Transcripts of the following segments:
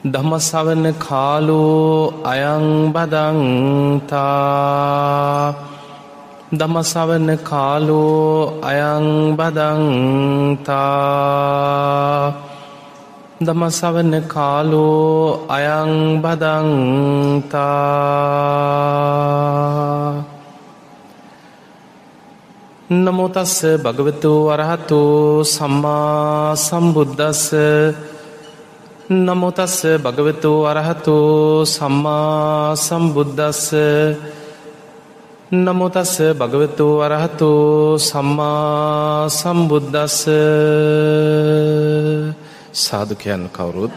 ධම්මස්සවන කාලෝ අයං බදන්තා ධම්මස්සවන කාලෝ අයං බදන්තා ධම්මස්සවන කාලෝ අයං බදන්තා නමෝ තස්ස භගවතු අරහතු සම්මා සම්බුද්දස්ස නමෝ තස්ස භගවතු අරහතු සම්මා සම්බුද්දස්ස නමෝ තස්ස භගවතු අරහතු සම්මා සම්බුද්දස්ස සාදු කියන්න කවුරුත්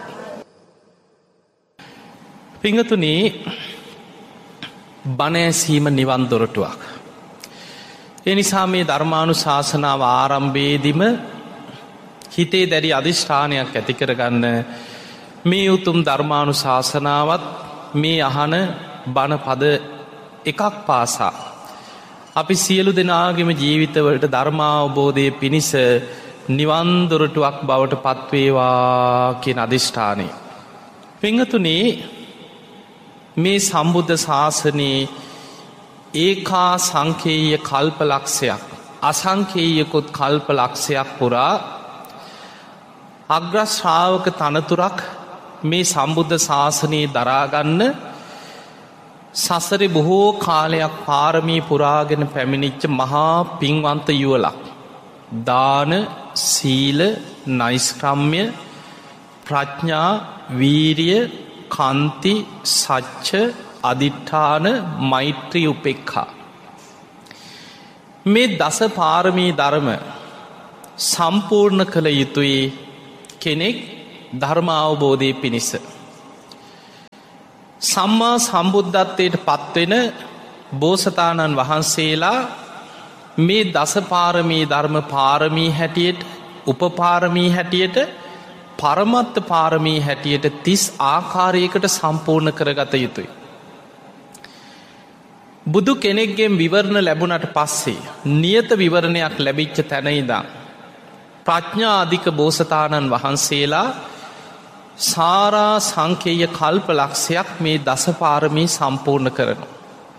පිංගතුනි බණ ඇසීම නිවන් දොරටුවක්. ඒ නිසා මේ ධර්මානුශාසනාව ආරම්භයේදීම හිතේ දැඩි අධිෂ්ඨානයක් ඇති කරගන්න මේ උතුම් ධර්මානුශාසනාවත් මේ අහන බණ පද එකක් පාසා අපි සියලු දෙනාගේම ජීවිතවලට ධර්මාවබෝධය පිණිස නිවන් දොරටුවක් බවට පත්වේවා කියන අධිෂ්ඨානය. පිංගතුනි මේ සම්බුද්ධ ශාසනයේ ඒකා සංකේය කල්පලක්ෂයක් අසංකේයකොත් කල්පලක්ෂයක් පුරා අග්‍රශ්‍රාවක තනතුරක් මේ සම්බුද්ධ ශාසනයේ දරාගන්න සසරේ බොහෝ කාලයක් පාරමී පුරාගෙන පැමිණිච්ච මහා පින්වන්ත යුවලක්. දාන සීල නෛෂ්ක්‍රම්‍ය ප්‍රඥා වීරිය කන්ති සච්ච අදිඨාන මෛත්‍රී උපේක්ඛා මේ දස පාරමී ධර්ම සම්පූර්ණ කළ යුතුයි කෙනෙක් ධර්ම අවබෝධය පිණිස. සම්මා සම්බුද්ධත්වයට පත්වෙන බෝසතාණන් වහන්සේලා මේ දස පාරමී ධර්ම පාරමී හැටියට උපපාරමී හැටියට පරමත්ත පාරමී හැටියට 30 ආකාරයකට සම්පූර්ණ කරගත යුතුයි. බුදු කෙනෙක්ගෙන් විවරණ ලැබුණට පස්සේ නියත විවරණයක් ලැබිච්ච තැන ඉඳන් ප්‍රඥා අධික බෝසතාණන් වහන්සේලා සාරා සංකේය කල්ප ලක්ෂයක් මේ දස පාරමී සම්පූර්ණ කරනවා.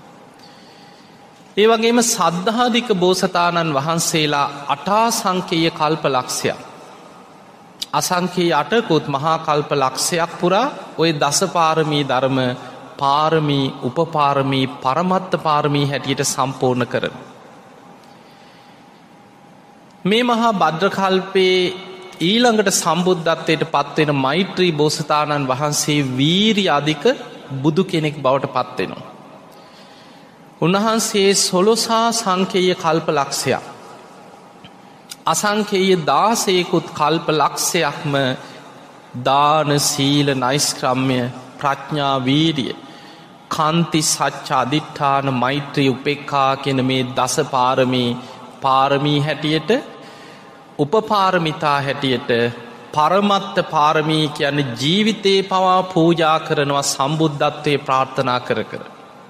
ඒ වගේම සද්ධාධික බෝසතාණන් වහන්සේලා අටා සංකේය කල්ප ලක්ෂයක් අසංකේය අටකුත් මහා කල්ප ලක්ෂයක් පුරා ඔය දස පාරමී ධර්ම පාරමී උපපාරමී පරමත්ත පාරමී හැටියට සම්පූර්ණ කරන. මේ මහා භද්‍රකල්පයේ ඊළඟට සම්බුද්ධත්වයට පත්වෙන මෛත්‍රී බෝසතාණන් වහන්සේ වීරි අධික බුදු කෙනෙක් බවට පත්වෙනවා. උන්වහන්සේ සොළොසා සංකේය කල්ප ලක්ෂයක් අසංකේය 16කුත් කල්ප ලක්ෂයක්ම දාන සීල නෛෂ්ක්‍රම්‍ය ප්‍රඥා වීරිය කාන්ති සච්ච අදිඨාන මෛත්‍රී උපේක්ඛා කියන මේ දස පාරමී හැටියට උපපාරමිතා හැටියට පරමත්ත පාරමී කියන්නේ ජීවිතේ පවා පූජා කරනවා සම්බුද්ධත්වයේ ප්‍රාර්ථනා කර කර.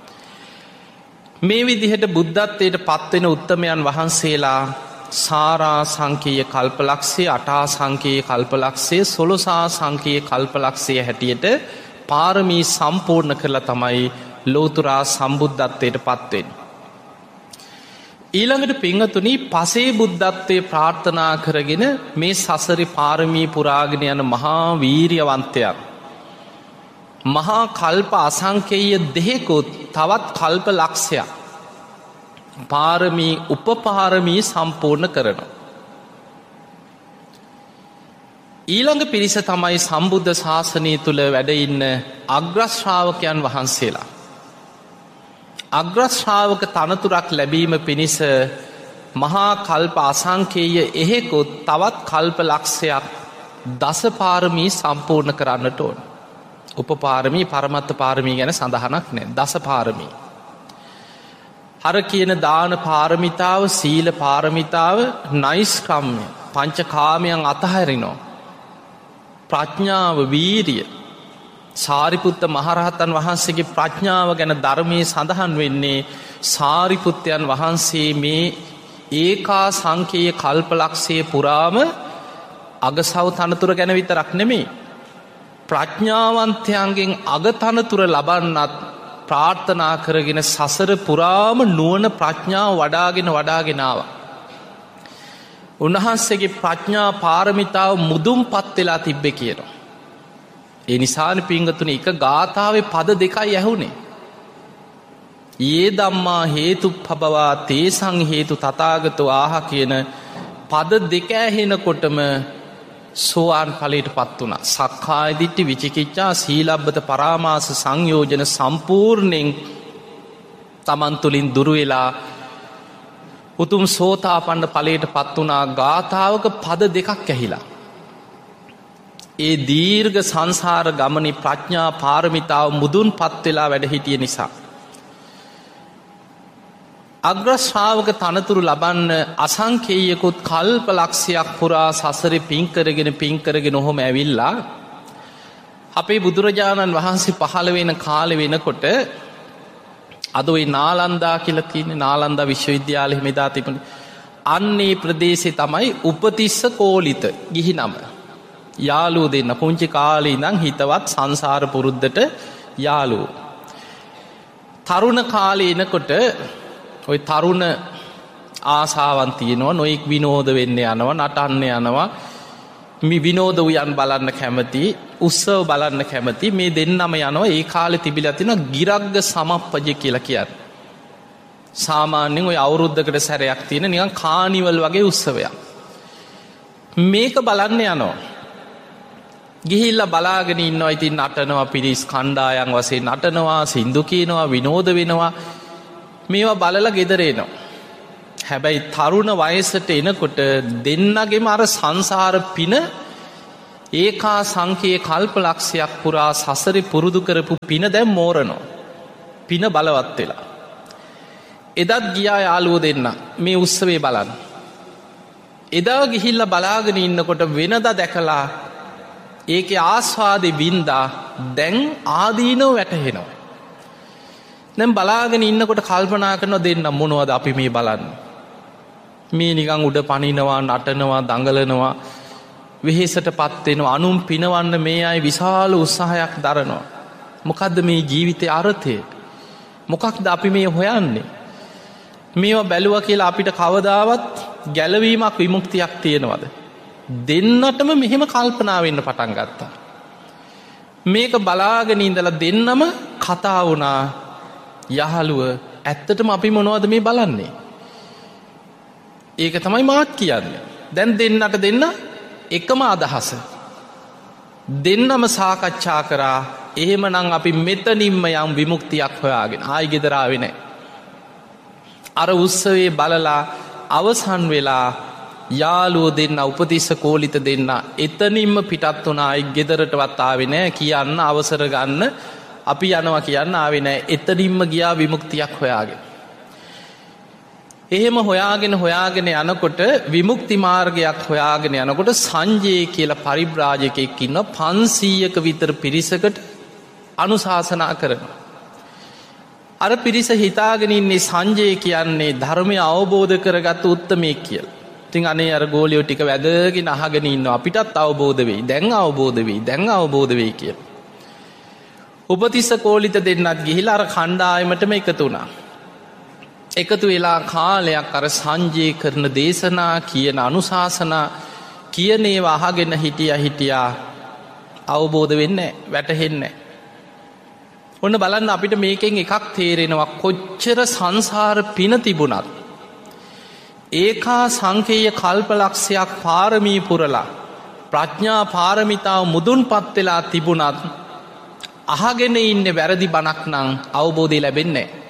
මේ විදිහට බුද්ධත්වයට පත්වෙන උත්තමයන් වහන්සේලා සාරා සංකේය කල්පලක්ෂය අටා සංකේය කල්පලක්ෂය සොළොසා සංකේය කල්පලක්ෂය හැටියට පාරමී සම්පූර්ණ කරලා තමයි ලෝතුරා සම්බුද්ධත්වයට පත්වෙන්නේ. ඊළඟට පිංගතුනි පසේ බුද්ධත්වයේ ප්‍රාර්ථනා කරගෙන මේ සසරි පාරමී පුරාගෙන යන මහා වීරියවන්තයන් මහා කල්ප අසංකේය දෙහෙකුත් තවත් කල්ප ලක්ෂයක් පාරමී උපපාරමී සම්පූර්ණ කරනවා. ඊළඟ පිරිස තමයි සම්බුද්ධ ශාසනය තුළ වැඩ ඉන්න අග්‍රශ්‍රාවකයන් වහන්සේලා. අග්‍රශ්‍රාවක තනතුරක් ලැබීම පිණිස මහා කල්ප අසංකේය එහෙකුත් තවත් කල්ප ලක්ෂයක් දස පාරමී සම්පූර්ණ කරන්නට ඕන. උපපාරමී පරමත්ත පාරමී ගැන සඳහනක් නෑ. දස පාරමී. හර කියන දාන පාරමිතාව සීල පාරමිතාව නෛෂ්ක්‍රම්‍ය පංචකාමයන් අතහැරිනෝ. ප්‍රඥාව වීරිය සාරිපුත්ත මහරහතන් වහන්සේගේ ප්‍රඥාව ගැන ධර්මයේ සඳහන් වෙන්නේ සාරිපුත්තයන් වහන්සේ මේ ඒකා සංකේය කල්පලක්ෂයේ පුරාම අගසව් තනතුර ගැන විතරක් නෙමෙයි ප්‍රඥාවන්තයන්ගෙන් අගතනතුර ලබන්නත් ප්‍රාර්ථනා කරගෙන සසර පුරාම නුවණ ප්‍රඥාව වඩාගෙනාව. උන්වහන්සේගේ ප්‍රඥා පාරමිතාව මුදුන්පත් වෙලා තිබ්බේ කියනවා. ඒ නිසානේ පින්වතුනි එක ගාථාවේ පද දෙකයි ඇහුනේ. යේ ධම්මා හේතුප්පබවා තේසං හේතු තථාගතෝ ආහ කියන පද දෙක ඇහෙනකොටම සෝවාන් ඵලයටපත් වුණා. සක්කාය දිට්ඨි විචිකිච්ඡා සීලබ්බත පරාමාස සංයෝජන සම්පූර්ණයෙන් තමන් තුළින් දුරු වෙලා උතුම් සෝතාපන්න ඵලයටපත් වුණා. ගාථාවක පද දෙකක් ඇහිලා. ඒ දීර්ඝ සංසාර ගමනේ ප්‍රඥා පාරමිතාව මුදුන්පත් වෙලා වැඩ හිටිය නිසා අග්‍ර ශ්‍රාවක තනතුරු ලබන්න අසංකේයකුත් කල්ප ලක්ෂයක් පුරා සසරේ පින් කරගෙන ඔහොම ඇවිල්ලා අපේ බුදුරජාණන් වහන්සේ පහළ වෙන කාලෙ වෙනකොට අද ওই නාලන්දා කියලා තියෙන නාලන්දා විශ්වවිද්‍යාලෙ මෙදා තිබුණේ අන්නේ ප්‍රදේශේ තමයි උපතිස්ස කෝලිත ගිහි නම. යාළුවෝ දෙන්න පුංචි කාලේ ඉඳන් හිතවත් සංසාර පුරුද්දට යාළුවෝ. තරුණ කාලේ එනකොට ඔය තරුණ ආසාවන් තියෙනවා. නොයෙක් විනෝද වෙන්න යනවා, නටන්න යනවා, මේ විනෝද උයන් බලන්න කැමති, උත්සව බලන්න කැමති. මේ දෙන්නම යනවා. ඒ කාලේ තිබිලා තියෙනවා ගිරග්ග සමප්පජ කියලා කියන්නේ. සාමාන්‍යයෙන් ඔය අවුරුද්දකට සැරයක් තියෙන නිකන් කානිවල් වගේ උත්සවයක්. මේක බලන්න යනවා. ගිහිල්ලා බලාගෙන ඉන්නවා. ඉතින් නටනවා, පිරිස් කණ්ඩායම් වශයෙන් නටනවා, සින්දු කියනවා, විනෝද වෙනවා. මේවා බලලා ගෙදර එනවා. හැබැයි තරුණ වයසට එනකොට දෙන්නගෙම අර සංසාර පින ඒකා සංකේ කල්ප ලක්ෂයක් පුරා සසරේ පුරුදු කරපු පින දැන් මෝරනවා. පින බලවත් වෙලා. එදත් ගියා යාළුවෝ දෙන්න මේ උත්සවේ බලන්න. එදා ගිහිල්ලා බලාගෙන ඉන්නකොට වෙනදා දැකලා ඒකේ ආස්වාදේ වින්දා දැන් ආදීනව වැටහෙනවා. දැන් බලාගෙන ඉන්නකොට කල්පනා කරනවා දෙන්න මොනවද අපි මේ බලන්නේ. මේ නිකන් උඩ පනිනවා, නටනවා, දඟලනවා, වෙහෙසටපත් වෙනවා, අනුන් පිනවන්න මේ අය විශාල උත්සාහයක් දරනවා. මොකද්ද මේ ජීවිතේ අර්ථය? මොකක්ද අපි මේ හොයන්නේ? මේවා බැලුවා කියලා අපිට කවදාවත් ගැලවීමක් විමුක්තියක් තියෙනවද? දෙන්නටම මෙහෙම කල්පනා වෙන්න පටන් ගත්තා. මේක බලාගෙන ඉඳලා දෙන්නම කතා වුණා. යහළුව ඇත්තටම අපි මොනවද මේ බලන්නේ? ඒක තමයි මාත් කියන්නේ. දැන් දෙන්නට දෙන්න එකම අදහස. දෙන්නම සාකච්ඡා කරා එහෙමනම් අපි මෙතනින්ම යම් විමුක්තියක් හොයාගෙන ආයි ගෙදර ආවේ නැහැ. අර උත්සවේ බලලා අවසන් වෙලා යාළුවෝ දෙන්න උපතිස්ස කෝලිත දෙන්න එතනින්ම පිටත් වුණා. ආයි ගෙදරටවත් ආවේ නැහැ. කියන්න අවසර ගන්න අපි යනවා කියන්න ආවේ නැහැ. එතනින්ම ගියා විමුක්තියක් හොයාගෙන. එහෙම හොයාගෙන යනකොට විමුක්ති මාර්ගයක් හොයාගෙන යනකොට සංජය කියලා පරිබ්‍රාජකෙක් ඉන්නවා. 500ක විතර පිරිසකට අනුශාසනා කරනවා. අර පිරිස හිතාගෙන ඉන්නේ සංජය කියන්නේ ධර්මය අවබෝධ කරගත් උත්තමයෙක් කියලා. ඉතින් අනේ අර ගෝලියෝ ටික වැදගෙන අහගෙන ඉන්නවා. අපිටත් අවබෝධ වෙයි. දැන් අවබෝධ වෙයි කියලා. උපතිස්ස කෝලිත දෙන්නත් ගිහිලා අර කණ්ඩායමටම එකතු වුණා. එකතු වෙලා කාලයක් අර සංජය කරන දේශනා කියන අනුශාසනා කියන ඒවා අහගෙන හිටියා අවබෝධ වෙන්නේ නැහැ, වැටහෙන්නේ නැහැ. ඔන්න බලන්න අපිට මේකෙන් එකක් තේරෙනවා. කොච්චර සංසාර පින තිබුණත් ඒකා සංකේය කල්පලක්ෂයක් පාරමී පුරලා ප්‍රඥා පාරමිතාව මුදුන්පත් වෙලා තිබුණත් අහගෙන ඉන්නේ වැරදි බණක් නම් අවබෝධය ලැබෙන්නේ නැහැ.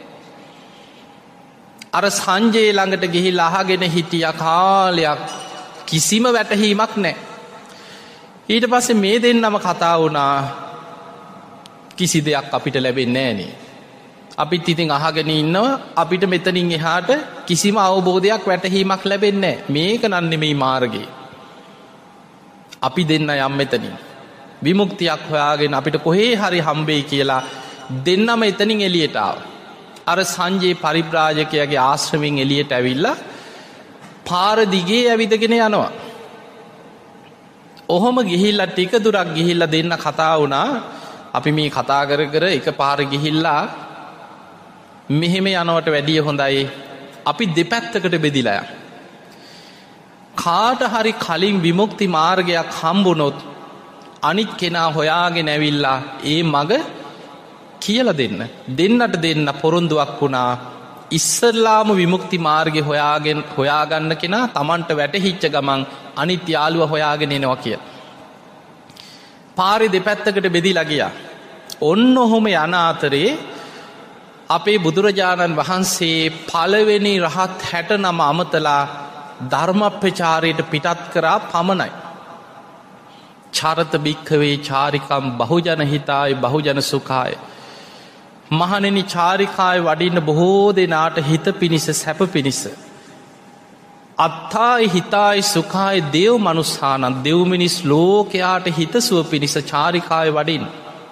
අර සංජය ළඟට ගිහිල්ලා අහගෙන හිටියා කාලයක් කිසිම වැටහීමක් නැහැ. ඊට පස්සේ මේ දෙන්නම කතා වුණා. කිසි දෙයක් අපිට ලැබෙන්නේ නැහැ නේ. අපිත් ඉතින් අහගෙන ඉන්නවා. අපිට මෙතනින් එහාට කිසිම අවබෝධයක් වැටහීමක් ලැබෙන්නේ නැහැ. මේක නම් නෙමෙයි මාර්ගය. අපි දෙන්න යම් මෙතනින් විමුක්තියක් හොයාගෙන අපිට කොහේ හරි හම්බෙයි කියලා දෙන්නම එතනින් එළියට ආවා. අර සංජේ පරිබ්‍රාජකයාගේ ආශ්‍රමයෙන් එළියට ඇවිල්ලා පාර දිගේ ඇවිදගෙන යනවා. ඔහොම ගිහිල්ලා ටික දුරක් ගිහිල්ලා දෙන්න කතා වුණා. අපි මේ කතා කර කර එක පාර ගිහිල්ලා මෙහෙම යනවට වැඩිය හොඳයි අපි දෙපැත්තකට බෙදිලා යමු. කාට හරි කලින් විමුක්ති මාර්ගයක් හම්බුනොත් අනිත් කෙනා හොයාගෙන ඇවිල්ලා ඒ මග කියලා දෙන්නට දෙන්න පොරොන්දුවක් වුණා. ඉස්සල්ලාම විමුක්ති මාර්ගය හොයාගන්න කෙනා තමන්ට වැටහිච්ච ගමන් අනිත් යාළුව හොයාගෙන එනවා කිය. පාරි දෙපැත්තකට බෙදිලා ගියා. ඔන්න ඔහොම යන අතරේ අපේ බුදුරජාණන් වහන්සේ පළවෙනි රහත් 69 අමතලා ධර්මප්‍රචාරයට පිටත් කරා පමණයි. චරත භික්ඛවේ චාරිකම් බහුජන හිතාය බහුජන සුඛාය. මහණෙනි චාරිකාය වඩින්න බොහෝ දෙනාට හිත පිණිස සැප පිණිස. අත්තායි හිතායි සුඛාය දේව මනුස්සානන් දෙව් මිනිස් ලෝකයාට හිතසුව පිණිස චාරිකාය වඩින්.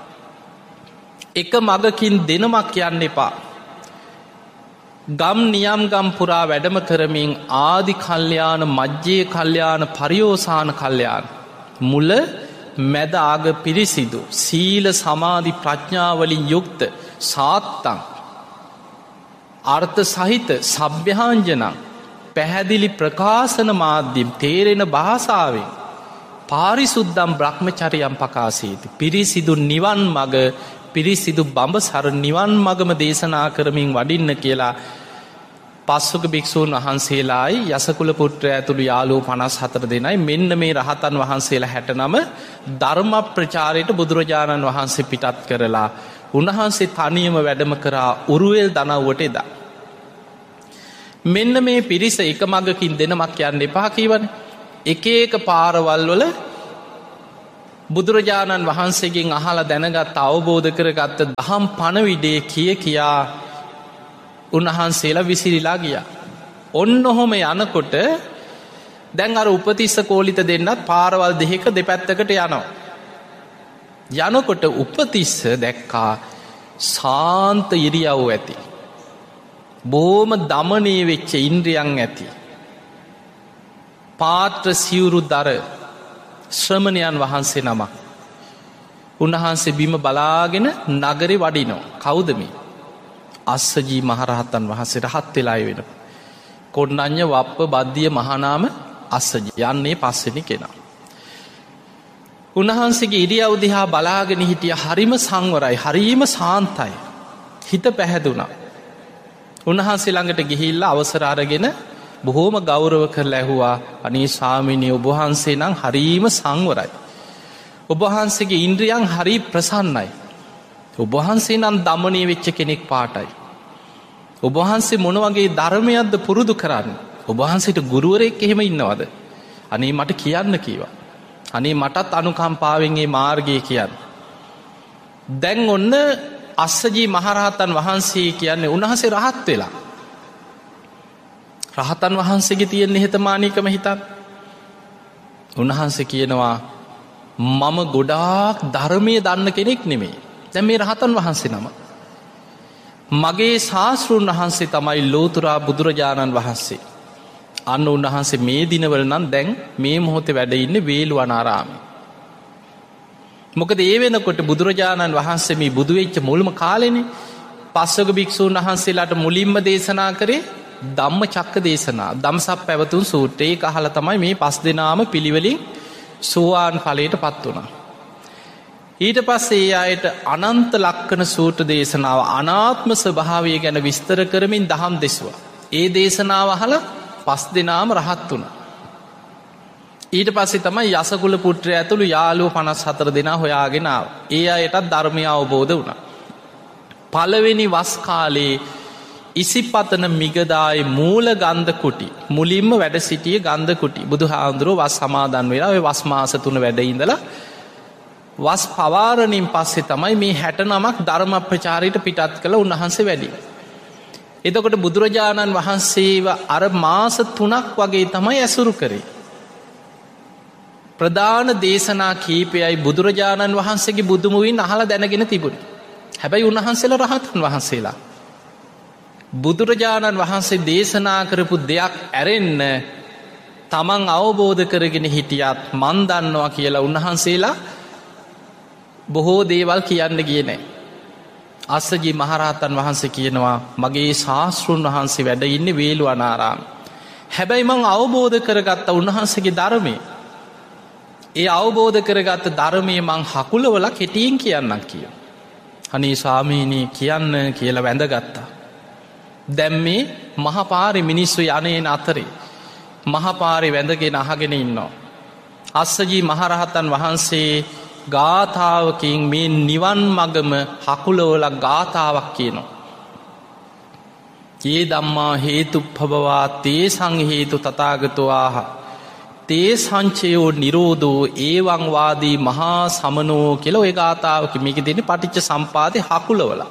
එක මගකින් දෙනමක් යන්න එපා. ගම් නියම් ගම් පුරා වැඩම කරමින් ආදි කල්යාණ මජ්ජේ කල්යාණ පරියෝසාන කල්යාණ මුල මැද ආග පිරිසිදු සීල සමාධි ප්‍රඥාවලින් යුක්ත සාත්තං අර්ථ සහිත සභ්‍යහාංජනං පැහැදිලි ප්‍රකාශන මාධ්‍යම් තේරෙන භාෂාවෙන් පාරිසුද්දම් බ්‍රහ්මචරියම් පකාසීති. පිරිසිදු නිවන් මග පිරිසිදු බඹසර නිවන් මගම දේශනා කරමින් වඩින්න කියලා පස්සුක භික්‍ෂූන් වහන්සේලායි යසකුල පුත්‍රය ඇතුළු යාලූ 54 දෙනයි මෙන්න මේ රහතන් වහන්සේලා 69 ධර්ම ප්‍රචාරයට බුදුරජාණන් වහන්සේ පිටත් කරලා උන්වහන්සේ තනියම වැඩම කරා උරුවෙල් දනව්වට එදා. මෙන්න මේ පිරිස එක මගකින් දෙනමක් යන්න එපා කීවනේ. එක එක පාරවල් වල බුදුරජාණන් වහන්සේගෙන් අහලා දැනගත් අවබෝධ කරගත්ත දහම් පණවිඩේ කියා උන්වහන්සේලා විසිරිලා ගියා. ඔන්න ඔහොම යනකොට දැන් අර උපතිස්ස කෝලිත දෙන්නත් පාරවල් දෙක දෙපැත්තකට යනවා. යනකොට උපතිස්ස දැක්කා සාන්ත ඉරියව් ඇති. බොහොම දමනය වෙච්ච ඉන්ද්‍රියන් ඇති. පාත්‍ර සිවුරු දර ශ්‍රමණයන් වහන්සේ නමක්. උන්වහන්සේ බිම බලාගෙන නගරේ වඩිනෝ. කවුද මේ? අස්සජී මහරහතන් වහන්සේ රහත් වෙලා වෙන. කොණ්ණඤ්ඤ වප්ප බද්දිය මහානාම අස්සජී යන්නේ පස්වෙනි කෙනා. උන්වහන්සේගේ ඉරියව් දිහා බලාගෙන හිටිය හරිම සංවරයි, හරිම සාන්තයි. හිත පැහැදුනා. උන්වහන්සේ ළඟට ගිහිල්ලා අවසර අරගෙන බොහෝම ගෞරව කරලා ඇහුවා අනේ ස්වාමීනි ඔබ වහන්සේ නම් හරිම සංවරයි. ඔබ වහන්සේගේ ඉන්ද්‍රියන් හරි ප්‍රසන්නයි. ඔබ වහන්සේ නම් දමනය වෙච්ච කෙනෙක් පාටයි. ඔබ වහන්සේ මොන වගේ ධර්මයක්ද පුරුදු කරන්නේ? ඔබ වහන්සේට ගුරුවරයෙක් එහෙම ඉන්නවද? අනේ මට කියන්න කීවා. අනේ මටත් අනුකම්පාවෙන් මේ මාර්ගය කියන්න. දැන් ඔන්න අස්සජී මහරහතන් වහන්සේ කියන්නේ උන්වහන්සේ රහත් වෙලා. රහතන් වහන්සේගේ තියෙන නිහතමානීකම හිතන්න. උන්වහන්සේ කියනවා මම ගොඩාක් ධර්මයේ දන්න කෙනෙක් නෙමෙයි. දැන් මේ රහතන් වහන්සේ නම. මගේ ශාස්ත්‍රූන් වහන්සේ තමයි ලෝතුරා බුදුරජාණන් වහන්සේ. අන්න උන්වහන්සේ මේ දිනවල නම් දැන් මේ මොහොතේ වැඩ ඉන්නේ වේළුවනාරාමේ. මොකද ඒ වෙනකොට බුදුරජාණන් වහන්සේ මේ බුදු වෙච්ච මුල්ම කාලෙනේ පස්වග භික්ෂූන් වහන්සේලාට මුලින්ම දේශනා කරේ ධම්මචක්ක දේශනා. ධම්සප්පවතුන් සූත්‍රය. ඒක අහලා තමයි මේ 5 දෙනාම පිළිවෙලින් සෝවාන් ඵලයටපත් වුණා. ඊට පස්සේ ඒ අයට අනන්ත ලක්කන සූත්‍ර දේශනාව අනාත්ම ස්වභාවය ගැන විස්තර කරමින් දහම් දෙසුවා. ඒ දේශනාව අහලා 5 දෙනාම රහත් වුණා. ඊට පස්සේ තමයි යසකුල පුත්‍රය ඇතුළු යාළුවෝ 54 දෙනා හොයාගෙන ආවා. ඒ අයටත් ධර්මය අවබෝධ වුණා. පළවෙනි වස් කාලේ ඉසිපතන මිගදායි මූල ගන්ධ කුටි මුලින්ම වැඩ සිටියේ ගන්ධ කුටි බුදුහාඳුරෝ වස් සමාදන් වෙලා ඔය වස් මාස 3 වැඩ ඉඳලා වස් පවාරණින් පස්සේ තමයි මේ 69ක් ධර්ම ප්‍රචාරයට පිටත් කළ උන්වහන්සේ වැඩි. එතකොට බුදුරජාණන් වහන්සේව අර මාස 3ක් වගේ තමයි ඇසුරු කරේ. ප්‍රධාන දේශනා කීපයයි බුදුරජාණන් වහන්සේගේ බුදුමුවින් අහලා දැනගෙන තිබුණේ. හැබැයි උන්වහන්සේලා රහතන් වහන්සේලා. බුදුරජාණන් වහන්සේ දේශනා කරපු දෙයක් ඇරෙන්න තමන් අවබෝධ කරගෙන හිටියත් මන් දන්නවා කියලා උන්වහන්සේලා බොහෝ දේවල් කියන්න ගියේ නැහැ. අස්සජී මහරහතන් වහන්සේ කියනවා මගේ ශාස්තෘන් වහන්සේ වැඩ ඉන්නේ වේළුවනාරාමේ. හැබැයි මං අවබෝධ කරගත්ත උන්වහන්සේගේ ධර්මය. ඒ අවබෝධ කරගත්ත ධර්මය මං හකුලවලා කෙටියෙන් කියන්නම් කියනවා. අනේ ස්වාමීනි කියන්න කියලා වැඳගත්තා. දැන් මේ මහපාරේ මිනිස්සු යන්නේන අතරේ මහපාරේ වැඳගෙන අහගෙන ඉන්නවා. අස්සජී මහරහතන් වහන්සේ ගාථාවකින් මේ නිවන් මගම හකුලවලා ගාථාවක් කියනවා. ඒ ධම්මා හේතුප්පබවා තේසං හේතු තථාගතෝ ආහ තේ සංචයෝ නිරෝධෝ ඒවං වාදී මහා සමනෝ කියලා ඔය ගාථාවක මේකේ තියෙන පටිච්ච සම්පාදේ හකුලවලා.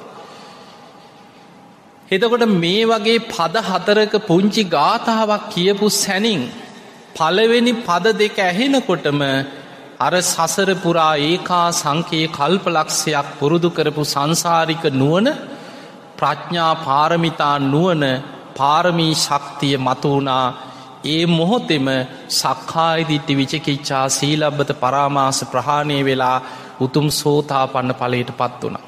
එතකොට මේ වගේ පද හතරක පුංචි ගාථාවක් කියපු සැනින් පළවෙනි පද දෙක ඇහෙනකොටම අර සසර පුරා ඒකා සංකේ කල්පලක්ෂයක් පුරුදු කරපු සංසාරික නුවණ ප්‍රඥා පාරමිතා නුවණ පාරමී ශක්තිය මතු වුණා. ඒ මොහොතෙම සක්කාය දිට්ඨි විචිකිච්ඡා සීලබ්බත පරාමාස ප්‍රහාණය වෙලා උතුම් සෝතාපන්න ඵලයටපත් වුණා.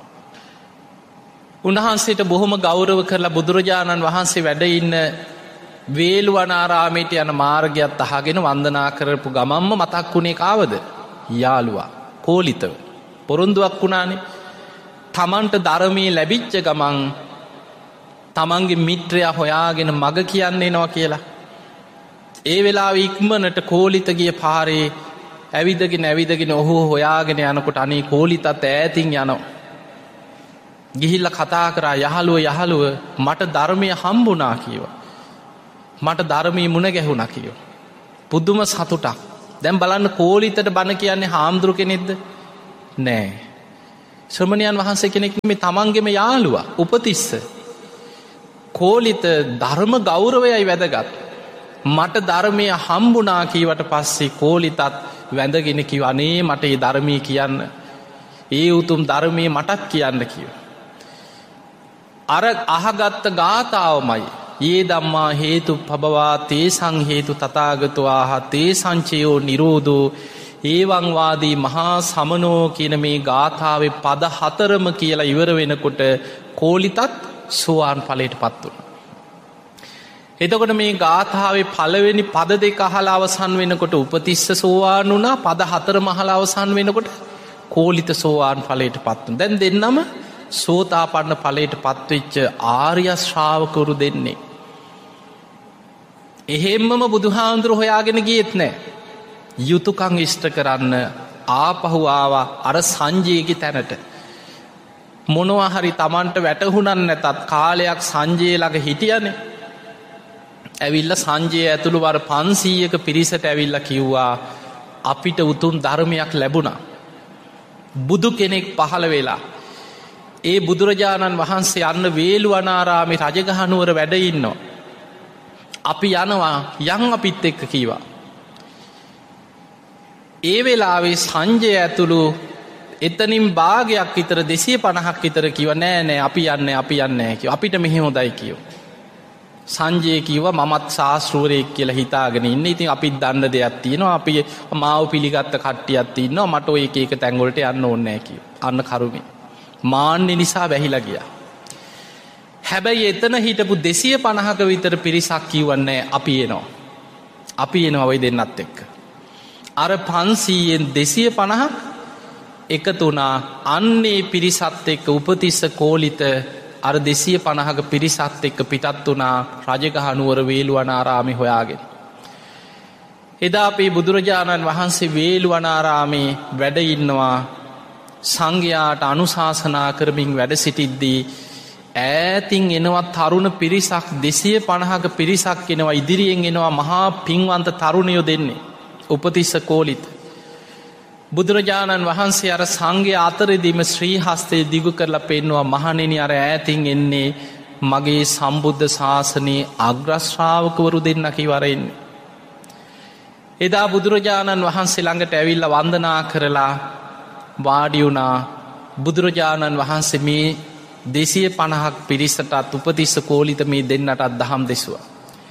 උන්වහන්සේට බොහොම ගෞරව කරලා බුදුරජාණන් වහන්සේ වැඩ ඉන්න වේළුවනාරාමයට යන මාර්ගයත් අහගෙන වන්දනා කරපු ගමම්ම මතක් වුණේ කාවද? යාළුවා කෝලිතව. පොරොන්දුවක් වුණානේ. තමන්ට ධර්මයේ ලැබිච්ච ගමන් තමන්ගේ මිත්‍රයා හොයාගෙන මග කියන්න එනවා කියලා. ඒ වෙලාවේ ඉක්මනට කෝලිත ගිය පාරේ ඇවිදගෙන ඔහු හොයාගෙන යනකොට අනේ කෝලිතත් ඈතින් යනවා. ගිහිල්ලා කතා කරා යහළුව මට ධර්මය හම්බුණා කිව්වා. මට ධර්මයේ මුණ ගැහුණා කිව්වා. පුදුම සතුටක්. දැන් බලන්න කෝලිතට බණ කියන්නේ හාමුදුරු කෙනෙක්ද? නෑ. ශ්‍රමණයන් වහන්සේ කෙනෙක් මේ තමන්ගේම යාළුවා උපතිස්ස. කෝලිත ධර්ම ගෞරවයයි වැදගත්. මට ධර්මය හම්බුණා කීවට පස්සේ කෝලිතත් වැඳගෙන කිව්වා අනේ මට මේ ධර්මයේ කියන්න. ඒ උතුම් ධර්මයේ මටත් කියන්න කිව්වා. අර අහගත්ත ගාථාවමයි ඒ ධම්මා හේතුප්පබවා තේසං හේතු තථාගතෝ ආහ තේ සංචයෝ නිරෝධෝ ඒවං වාදී මහා සමනෝ කියන මේ ගාථාවේ පද හතරම කියලා ඉවර වෙනකොට කෝලිතත් සෝවාන් ඵලයටපත් වුණා. එතකොට මේ ගාථාවේ පළවෙනි පද දෙක අහලා අවසන් වෙනකොට උපතිස්ස සෝවාන් වුණා. පද හතරම අහලා අවසන් වෙනකොට කෝලිත සෝවාන් ඵලයටපත් වුණා. දැන් දෙන්නම සෝතාපන්න ඵලයටපත් වෙච්ච ආර්ය ශ්‍රාවකවරු දෙන්නේ. එහෙම්මම බුදුහාමුදුරු හොයාගෙන ගියෙත් නෑ. යුතුයකම් ඉෂ්ට කරන්න ආපහු ආවා අර සංජයගේ තැනට. මොනවා හරි Tamanට වැටහුණන් නැතත් කාලයක් සංජය ළඟ හිටියනේ. ඇවිල්ලා සංජය ඇතුළු වර 500ක පිරිසට ඇවිල්ලා කිව්වා අපිට උතුම් ධර්මයක් ලැබුණා. බුදු කෙනෙක් පහළ වෙලා ඒ බුදුරජාණන් වහන්සේ යන්න වේළුවනාරාමේ රජගහ නුවර වැඩ ඉන්නවා. අපි යනවා යන් අපිත් එක්ක කීවා. ඒ වෙලාවේ සංජය ඇතුළු එතනින් භාගයක් විතර 250ක් විතර කිව්වා නෑ අපි යන්නේ කිව්වා. අපිට මෙහෙ හොඳයි කිව්වා. සංජය කිව්වා මමත් ශාස්ත්‍රූරයෙක් කියලා හිතාගෙන ඉන්නේ. ඉතින් අපිත් දන්න දෙයක් තියෙනවා. අපි මාව පිළිගත්ත කට්ටියක් ඉන්නවා. මට ඔය එක තැන් වලට යන්න ඕනේ නෑ කිව්වා. අන්න කරුමේ. මාන්නේ නිසා වැහිලා ගියා. හැබැයි එතන හිටපු 250ක විතර පිරිසක් කිව්වන්නේ අපි එනවා ඔය දෙන්නත් එක්ක. අර 500න් 250 එකතු වුණා. අන්නේ පිරිසත් එක්ක උපතිස්ස කෝලිත අර 250ක පිරිසත් එක්ක පිටත් වුණා රජගහ නුවර වේළුවනාරාමේ හොයාගෙන. එදා අපේ බුදුරජාණන් වහන්සේ වේළුවනාරාමේ වැඩ ඉන්නවා. සංඝයාට අනුශාසනා කරමින් වැඩ සිටිද්දී ඈතින් එනවා තරුණ පිරිසක් 250ක පිරිසක් එනවා. ඉදිරියෙන් එනවා මහා පින්වන්ත තරුණයෝ දෙන්නේ උපතිස්ස කෝලිත. බුදුරජාණන් වහන්සේ අර සංඝයා අතරෙදීම ශ්‍රී හස්තය දිගු කරලා පෙන්නවා මහණෙනි අර ඈතින් එන්නේ මගේ සම්බුද්ධ ශාසනයේ අග්‍ර ශ්‍රාවකවරු දෙන්න කිවර එන්නේ. එදා බුදුරජාණන් වහන්සේ ළඟට ඇවිල්ලා වන්දනා කරලා වාඩි වුණා. බුදුරජාණන් වහන්සේ මේ 250ක් පිරිසටත් උපතිස්ස කෝලිත මේ දෙන්නටත් දහම් දෙසුවා.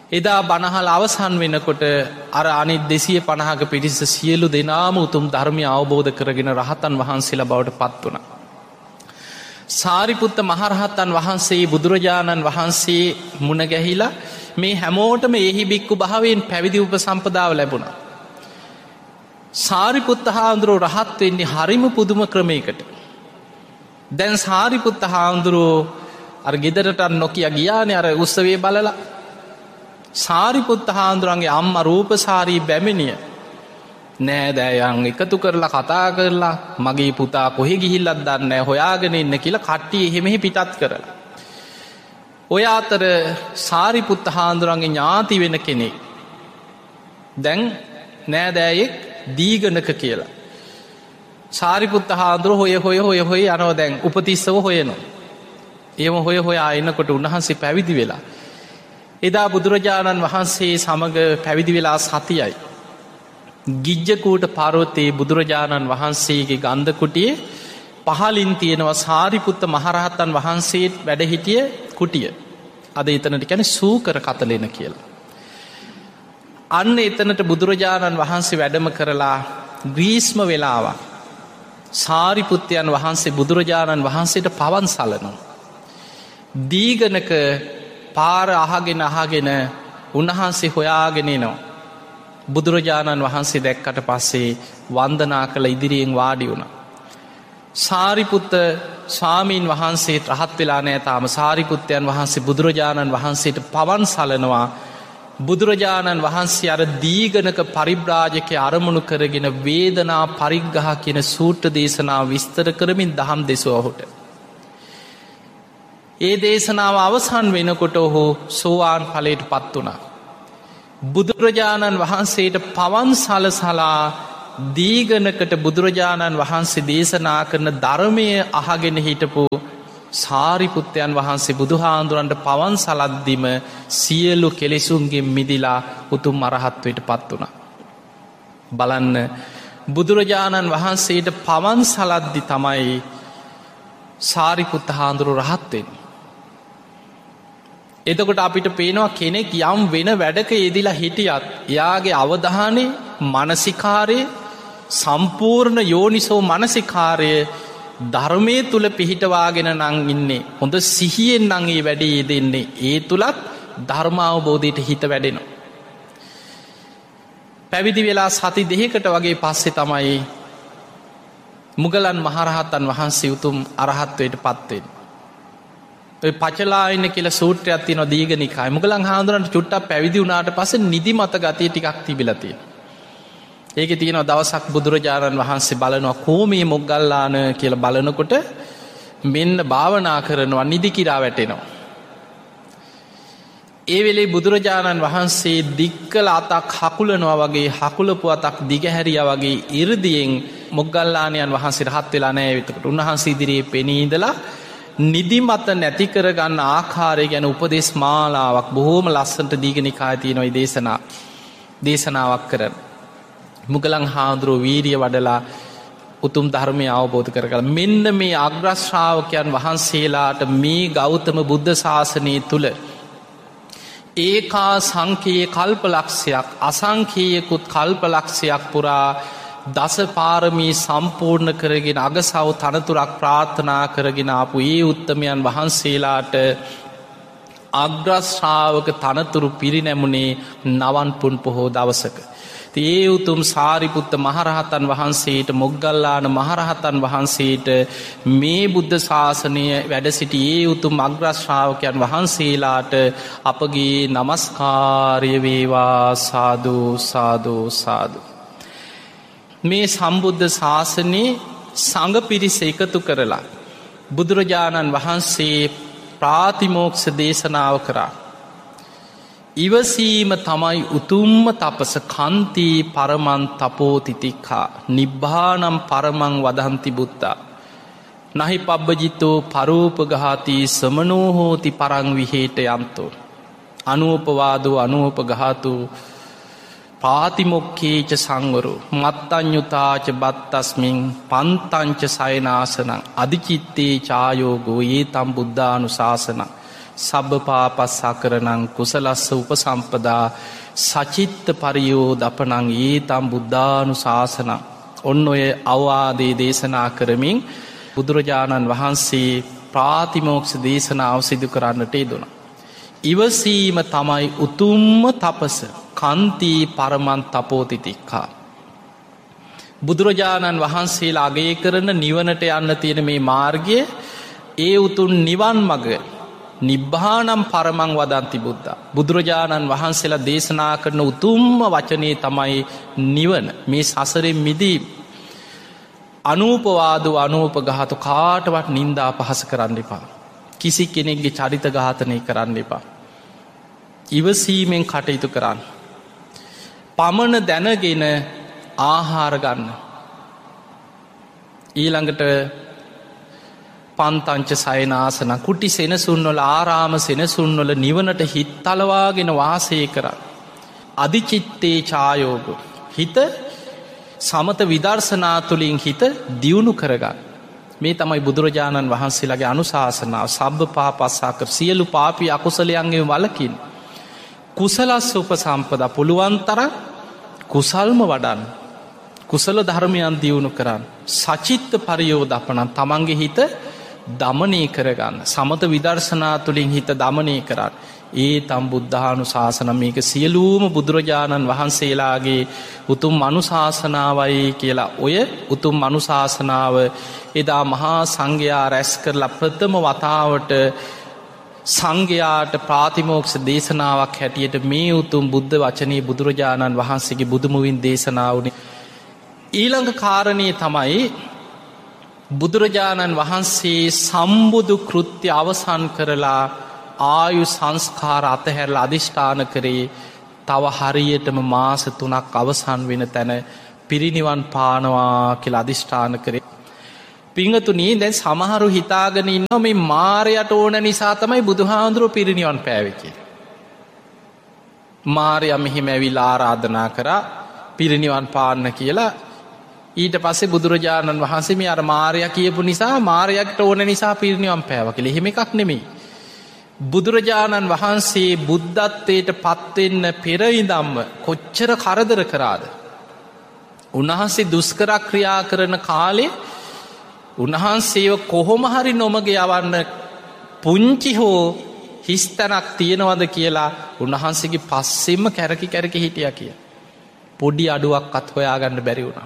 එදා බණහල අවසන් වෙනකොට අර අනිත් 250ක පිරිස සියලු දෙනාම උතුම් ධර්මය අවබෝධ කරගෙන රහතන් වහන්සේලා බවට පත් වුණා. සාරිපුත්ත මහරහතන් වහන්සේ බුදුරජාණන් වහන්සේ මුණ ගැහිලා මේ හැමෝටම එහි බික්කු භාවයෙන් පැවිදි උපසම්පදාව ලැබුණා. සාරිපුත්ත හාමුදුරුවෝ රහත් වෙන්නේ හරිම පුදුම ක්‍රමයකට. දැන් සාරිපුත්ත හාමුදුරුවෝ අර ගෙදරට නොකිය ගියානේ අර උත්සවයේ බලලා. සාරිපුත්ත හාමුදුරන්ගේ අම්මා රූපසාරී බැමිණිය නෑදෑයන් එකතු කරලා කතා කරලා මගේ පුතා කොහෙ ගිහිල්ලත් දන්නේ නැහැ හොයාගෙන ඉන්න කියලා කට්ටිය එහෙමෙහි පිටත් කරලා. ඔය අතර සාරිපුත්ත හාමුදුරන්ගේ ඥාති වෙන කෙනෙක් දැන් නෑදෑයෙක් දීගණක කියලා. සාරිපුත්ත හාමුදුරුවෝ හොය යනවා දැන් උපතිස්සව හොයනවා. එහෙම හොය එනකොට උන්වහන්සේ පැවිදි වෙලා. එදා බුදුරජාණන් වහන්සේ සමග පැවිදි වෙලා සතියයි. ගිජ්ජකූට පර්වතයේ බුදුරජාණන් වහන්සේගේ ගන්ධ කුටියේ පහලින් තියෙනවා සාරිපුත්ත මහරහතන් වහන්සේ වැඩ සිටිය කුටිය. අද එතනට කියන්නේ සූකර කතලෙන කියලා. අන්න එතනට බුදුරජාණන් වහන්සේ වැඩම කරලා ග්‍රීස්ම වෙලාවක් සාරිපුත්තයන් වහන්සේ බුදුරජාණන් වහන්සේට පවන් සලනවා. දීගණක පාර අහගෙන උන්වහන්සේ හොයාගෙන එනවා. බුදුරජාණන් වහන්සේ දැක්කට පස්සේ වන්දනා කළ ඉදිරියෙන් වාඩි වුණා. සාරිපුත්ත ස්වාමීන් වහන්සේ රහත් වෙලා නෑ තාම. සාරිපුත්තයන් වහන්සේ බුදුරජාණන් වහන්සේට පවන් සලනවා. බුදුරජාණන් වහන්සේ අර දීගණක පරිබ්‍රාජකය අරමුණු කරගෙන වේදනා පරිග්ගහ කියන සූත්‍ර දේශනාව විස්තර කරමින් දහම් දෙසුව ඔහුට. ඒ දේශනාව අවසන් වෙනකොට ඔහු සෝවාන් ඵලයට පත් වුණා. බුදුරජාණන් වහන්සේට පවන් සලසලා දීගණකට බුදුරජාණන් වහන්සේ දේශනා කරන ධර්මය අහගෙන හිටපු සාරිපුත්තයන් වහන්සේ බුදුහාඳුරන්ට පවන් සලද්දිම සියලු කෙලෙසුන්ගෙන් මිදිලා උතුම් අරහත්වයට පත් වුණා. බලන්න බුදුරජාණන් වහන්සේට පවන් සලද්දි තමයි සාරිපුත්ත හාමුදුරුවෝ රහත් වෙන්නේ. එතකොට අපිට පේනවා කෙනෙක් යම් වෙන වැඩක යෙදිලා හිටියත් එයාගේ අවධානය මානසිකාරය සම්පූර්ණ යෝනිසෝ මානසිකාරය ධර්මය තුල පිහිටවාගෙන නම් ඉන්නේ. හොඳ සිහියෙන් නම් ඒ වැඩේ යෙදෙන්නේ. ඒ තුලත් ධර්මාවබෝධයට හිත වැඩෙනවා. පැවිදි වෙලා සති දෙකකට වගේ පස්සේ තමයි මුගලන් මහරහතන් වහන්සේ උතුම් අරහත්වයට පත් වෙන්නේ. ඔය පචලායන කියලා සූත්‍රයක් තියෙනවා දීඝනිකායේ. මුගලන් හාමුදුරන්ට චුට්ටක් පැවිදි වුණාට පස්සේ නිදිමත ගතිය ටිකක් තිබිලා තියෙනවා. ඒකේ තියෙනවා දවසක් බුදුරජාණන් වහන්සේ බලනවා කොමේ මොග්ගල්ලාන කියලා බලනකොට මෙන්න භාවනා කරනවා නිදි කිරා වැටෙනවා. ඒ වෙලේ බුදුරජාණන් වහන්සේ දික්කල අතක් හකුලනවා වගේ හකුලපු අතක් දිගහැරියා වගේ 이르දියෙන් මොග්ගල්ලාණන් වහන්සේ රහත් වෙලා නැහැ. එතකොට උන්වහන්සේ ඉදිරියේ පෙනී ඉඳලා නිදිමත නැති කරගන්න ආකාරය ගැන උපදේශ මාලාවක් බොහෝම ලස්සනට දීඝනිකායේ තියෙන ওই දේශනාවක් කරන මුගලන් හාමුදුරුවෝ වීරිය වඩලා උතුම් ධර්මය අවබෝධ කරගන්න. මෙන්න මේ අග්‍ර ශ්‍රාවකයන් වහන්සේලාට මේ ගෞතම බුද්ධ ශාසනය තුල ඒකා සංඛ්‍යේ කල්පලක්ෂයක් අසංඛ්‍යයකුත් කල්පලක්ෂයක් පුරා දස පාරමී සම්පූර්ණ කරගෙන අගසව තනතුරක් ප්‍රාර්ථනා කරගෙන ආපු ඒ උත්තමයන් වහන්සේලාට අග්‍ර ශ්‍රාවක තනතුරු පිරිනැමුනේ නවන් පුන් පොහෝ දවසක. ඒ උතුම් සාරිපුත්ත මහරහතන් වහන්සේට මොග්ගල්ලාන මහරහතන් වහන්සේට මේ බුද්ධ ශාසනය වැඩ සිටි ඒ උතුම් අග්‍ර ශ්‍රාවකයන් වහන්සේලාට අපගේ නමස්කාරය වේවා. සාදු සාදු සාදු. මේ සම්බුද්ධ ශාසනයේ සංඝ පිරිස එකතු කරලා බුදුරජාණන් වහන්සේ ප්‍රාතිමෝක්ෂ දේශනාව කරා. ඉවසීම තමයි උතුම්ම තපස. කන්ති පරමං තපෝ තිතික්ඛා නිබ්බානම් පරමං වදන්ති බුද්ධා නහි පබ්බජිතෝ පරෝපඝාති සමනෝ හෝති පරං විහෙට යන්තෝ අනූපවාදෝ අනූපඝාතු පාතිමොක්ඛේච සංවරෝ මත්තඤ්ඤුතාච බත්තස්මින් පන්තංච සයනාසනං අදිචිත්තේ චායෝගෝ ඒතම් බුද්ධානුශාසනං සබ්බ පාපස්සා කරනං කුසලස්ස උපසම්පදා සචිත්ත පරියෝ දපනං ඒතම් බුද්ධානු ශාසනං. ඔන්න ඔය අවවාදේ දේශනා කරමින් බුදුරජාණන් වහන්සේ ප්‍රාතිමෝක්ෂ දේශනාව සිදු කරන්නට යෙදුණා. ඉවසීම තමයි උතුම්ම තපස කන්ති පරමන් තපෝතිතික්කා. බුදුරජාණන් වහන්සේලා අගය කරන නිවනට යන්න තියෙන මේ මාර්ගය ඒ උතුම් නිවන් මග නිබ්බානම් පරමං වදන්ති බුද්ධ. බුදුරජාණන් වහන්සේලා දේශනා කරන උතුම්ම වචනේ තමයි නිවන. මේ සසරෙන් මිදීම. අනූපවාදු අනූපඝාතු කාටවත් නින්දා පහස කරන්න එපා. කිසි කෙනෙක්ගේ චරිත ඝාතනය කරන්න එපා. ඉවසීමෙන් කටයුතු කරන්න. පමණ දැනගෙන ආහාර ගන්න. ඊළඟට පන්තංච සයනාසන කුටි සෙනසුන්වල ආරාම සෙනසුන්වල නිවනට හිත් තලවාගෙන වාසය කරන්න. අධිචිත්තේ ඡායෝග හිත සමත විදර්ශනා තුළින් හිත දියුණු කරගන්න. මේ තමයි බුදුරජාණන් වහන්සේලාගේ අනුශාසනාව. සබ්බ පාපස්සා කර සියලු පාපී අකුසලයන්ගෙන් වළකින් කුසලස්ස උපසම්පදා පුළුවන් තරම් කුසල්ම වඩන්න. කුසල ධර්මයන් දියුණු කරන්න. සචිත්ත පරියෝදපනං තමන්ගේ හිත දමනය කරගන්න. සමත විදර්ශනා තුළින් හිත දමනය කරන්න. ඒ තම් බුද්ධානු ශාසන මේක සියලූම බුදුරජාණන් වහන්සේලාගේ උතුම් අනුශාසනාවයි කියලා ඔය උතුම් අනුශාසනාව එදා මහා සංඝයා රැස් කරලා ප්‍රථම වතාවට සංඝයාට ප්‍රාතිමෝක්ෂ දේශනාවක් හැටියට මේ උතුම් බුද්ධ වචනේ බුදුරජාණන් වහන්සේගේ බුදුමුවින් දේශනාවනේ. ඊළඟ කාරණය තමයි බුදුරජාණන් වහන්සේ සම්බුදු කෘත්‍ය අවසන් කරලා ආයු සංස්කාර අතහැරලා අධිෂ්ඨාන කරේ තව හරියටම මාස 3ක් අවසන් වෙන තැන පිරිනිවන් පානවා කියලා අධිෂ්ඨාන කරේ. පිංගතුනි දැන් සමහරු හිතාගෙන ඉන්නවා මේ මාරයට ඕන නිසා තමයි බුදුහාඳුරෝ පිරිනිවන් පෑවේ කියලා. මාරයා මෙහිම ඇවිල්ලා ආරාධනා කරා පිරිනිවන් පාන්න කියලා. ඊට පස්සේ බුදුරජාණන් වහන්සේ මේ අර මාරයා කියපු නිසා මාරයාට ඕන නිසා පිරිනිවන් පෑවා කියලා. එහෙම එකක් නෙමෙයි. බුදුරජාණන් වහන්සේ බුද්ධත්වයට පත්වෙන්න පෙර ඉඳන්ම කොච්චර කරදර කරාද. උන්වහන්සේ දුෂ්කර ක්‍රියා කරන කාලේ උන්වහන්සේව කොහොම හරි නොමග යවන්න පුංචි හෝ හිස්තැනක් තියෙනවද කියලා උන්වහන්සේගේ පස්සෙම කැරකි හිටියා කිය. පොඩි අඩුවක්වත් හොයාගන්න බැරි වුණා.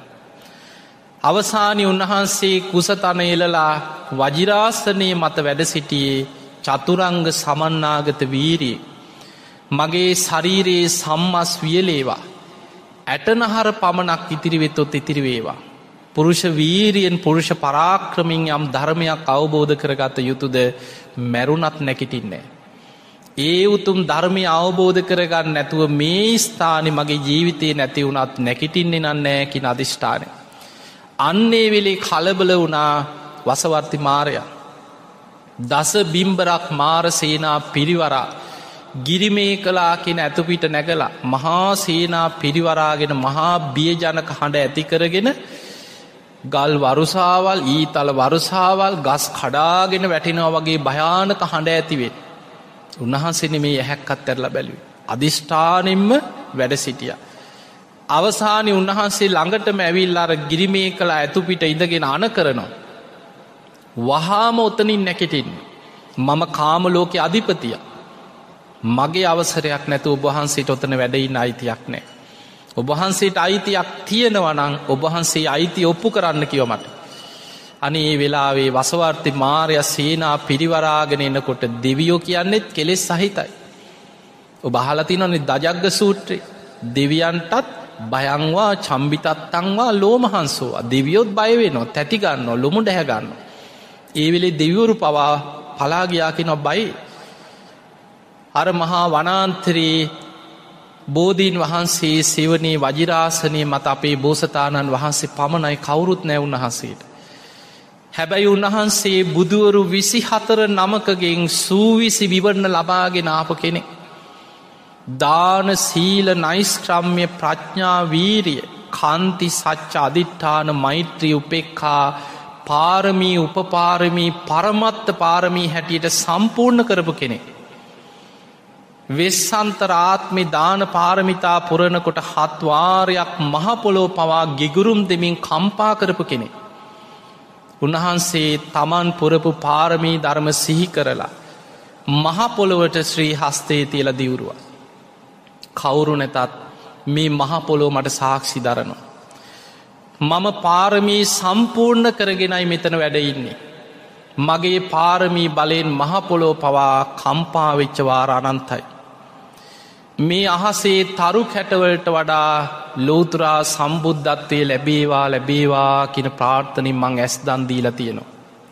අවසානයේ උන්වහන්සේ කුසතන එලලා වජිරාසනයේ මත වැඩ සිටියේ චතුරංග සමන්නාගත වීරිය. මගේ ශරීරයේ සම්මස් වියලේවා. ඇටනහර පමණක් ඉතිරි වෙතොත් ඉතිරි වේවා. පුරුෂ වීරියෙන් පුරුෂ පරාක්‍රමින් යම් ධර්මයක් අවබෝධ කරගත යුතුද මැරුණත් නැගිටින්නේ. ඒ උතුම් ධර්මය අවබෝධ කරගන්න නැතුව මේ ස්ථානේ මගේ ජීවිතේ නැති වුණත් නැගිටින්නේ නැහැ කියන අදිෂ්ඨානය. අන්නේ වෙලේ කලබල වුණා වසවර්ති මාරයා. දස බිම්බරක් මාර සේනා පිරිවරා ගිරිමේ කලා කියන ඇතුපිට නැගලා මහා සේනා පිරිවරාගෙන මහා බියජනක හඬ ඇති කරගෙන ගල් වරුසාවල් ඊතල වරුසාවල් ගස් කඩාගෙන වැටෙනවා වගේ භයානක හඬ ඇතිවේ. උන්වහන්සේ මේ ඇහැක්කත් ඇරලා බැලුවේ. අදිෂ්ඨානෙන්ම වැඩ සිටියා. අවසානයේ උන්වහන්සේ ළඟටම ඇවිල්ලා අර ගිරිමේ කලා ඇතුපිට ඉඳගෙන අණ කරනවා. වහාම ඔතනින් නැගිටින්න. මම කාම ලෝකේ අධිපතිය. මගේ අවසරයක් නැතුව ඔබ වහන්සේට ඔතන වැඩ ඉන්න අයිතියක් නැහැ. ඔබ වහන්සේට අයිතියක් තියෙනවා නම් ඔබ වහන්සේ අයිතිය ඔප්පු කරන්න කිව්ව මට. අනේ මේ වෙලාවේ වසවර්ති මාරයා සේනා පිරිවරාගෙන එනකොට දෙවියෝ කියන්නේත් කෙලෙස් සහිතයි. ඔබ අහලා තියෙනවනේ දජග්ග සූත්‍රය. දෙවියන්ටත් භයංවා චම්බිතත්තංවා ලෝමහංසෝ. දෙවියොත් බය වෙනවා, තැති ගන්නවා, ලොමු දැහ ගන්නවා. ඒ වෙලේ දෙවිවරු පවා පලා ගියා කියනවා බයි. අර මහා වනාන්තරයේ බෝධීන් වහන්සේ සෙවණේ වජිරාසනයේ මත අපේ බෝසතාණන් වහන්සේ පමණයි, කවුරුත් නැහැ උන්වහන්සේට. හැබැයි උන්වහන්සේ බුදුවරු 24 නමකගෙන් සූවිසි විවරණ ලබාගෙන ආපු කෙනෙක්. දාන සීල නෛෂ්ක්‍රම්‍ය ප්‍රඥා වීරිය කාන්ති සච්ච අදිඨාන මෛත්‍රී උපේක්ඛා පාරමී උපපාරමී පරමත්ත පාරමී හැටියට සම්පූර්ණ කරපු කෙනෙක්. වෙස්සන්තරාත්මි දාන පාරමිතා පුරණකොට 7 වාරයක් මහපොලෝ පවා ගිගුරුම් දෙමින් කම්පා කරපු කෙනෙක්. උන්වහන්සේ තමන් පුරපු පාරමී ධර්ම සිහි කරලා මහපොළොවට ශ්‍රී හස්තේ තියල දිවුරුව. කවුරු නැතත් මේ මහපොලෝ මට සාක්ෂි දරනවා. මම පාරමී සම්පූර්ණ කරගෙනයි මෙතන වැඩඉන්නේ. මගේ පාරමී බලයෙන් මහපොලෝ පවා කම්පාවෙච්චවාර අනන්තයි. මේ අහසේ තරු කැටවලට වඩා ලෝතුරා සම්බුද්ධත්වය ලැබේවා කියන ප්‍රාර්ථනින් මං ඇස් දන්දීල තියෙනවා.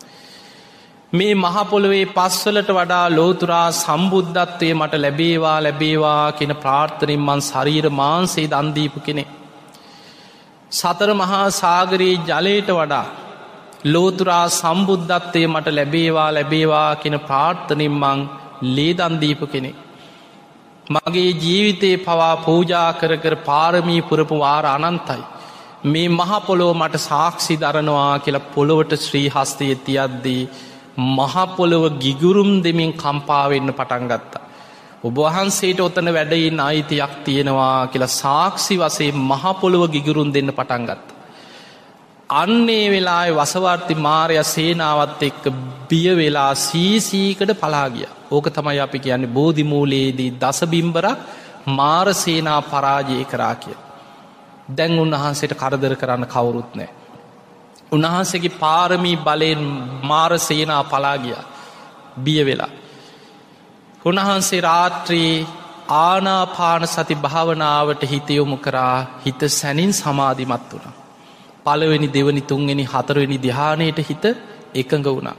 මේ මහපොළොවේ පස්වලට වඩා ලෝතුරා සම්බුද්ධත්වය මට ලැබේවා කියන ප්‍රාර්ථනින් මන් ශරීර මාන්සේ දන්දීපු කෙනෙ. සතර මහා සාගරයේ ජලයට වඩා ලෝතුරා සම්බුද්ධත්වය මට ලැබේවා කියන ප්‍රාර්ථනින් මං ලේ දන්දීපු කෙනෙ. මගේ ජීවිතේ පවා පූජා කර පාරමී පුරපු වාර අනන්තයි. මේ මහපොලෝ මට සාක්ෂි දරනවා කියලා පොළොවට ශ්‍රී හස්තය තියද්දී මහපොළොව ගිගුරුම් දෙමින් කම්පාවෙන්න පටන්ගත්තා. ඔබවහන්සේට ඔතන වැඩයින් අයිතියක් තියෙනවා කියලා සාක්ෂි වසේ මහපොළොව ගිගුරුම් දෙන්න පටන්ගත්ත. අන්නේ වෙලා වසවර්ති මාරය සේනාවත් එක්ක බිය වෙලා සීසීකට පලාගිය. ඕක තමයි අපි කියන්නේ බෝධිමූලයේදී දසබිම්බරක් මාර සේනා පරාජය කරා කිය. දැන් උන්වහන්සේට කරදර කරන්න කවුරුත් නෑ. උන්වහන්සේගේ පාරමී බලයෙන් මාර සේනා පලාගිය බිය වෙලා. උන්වහන්සේ රාත්‍රී ආනාපාන සති භාවනාවට හිතයොමු කරා හිත සැනින් සමාධිමත් වුණා. පළවෙනි දෙවනි තුන්වෙනි හතරවෙනි ධ්‍යානයට හිත එකඟ වුණා.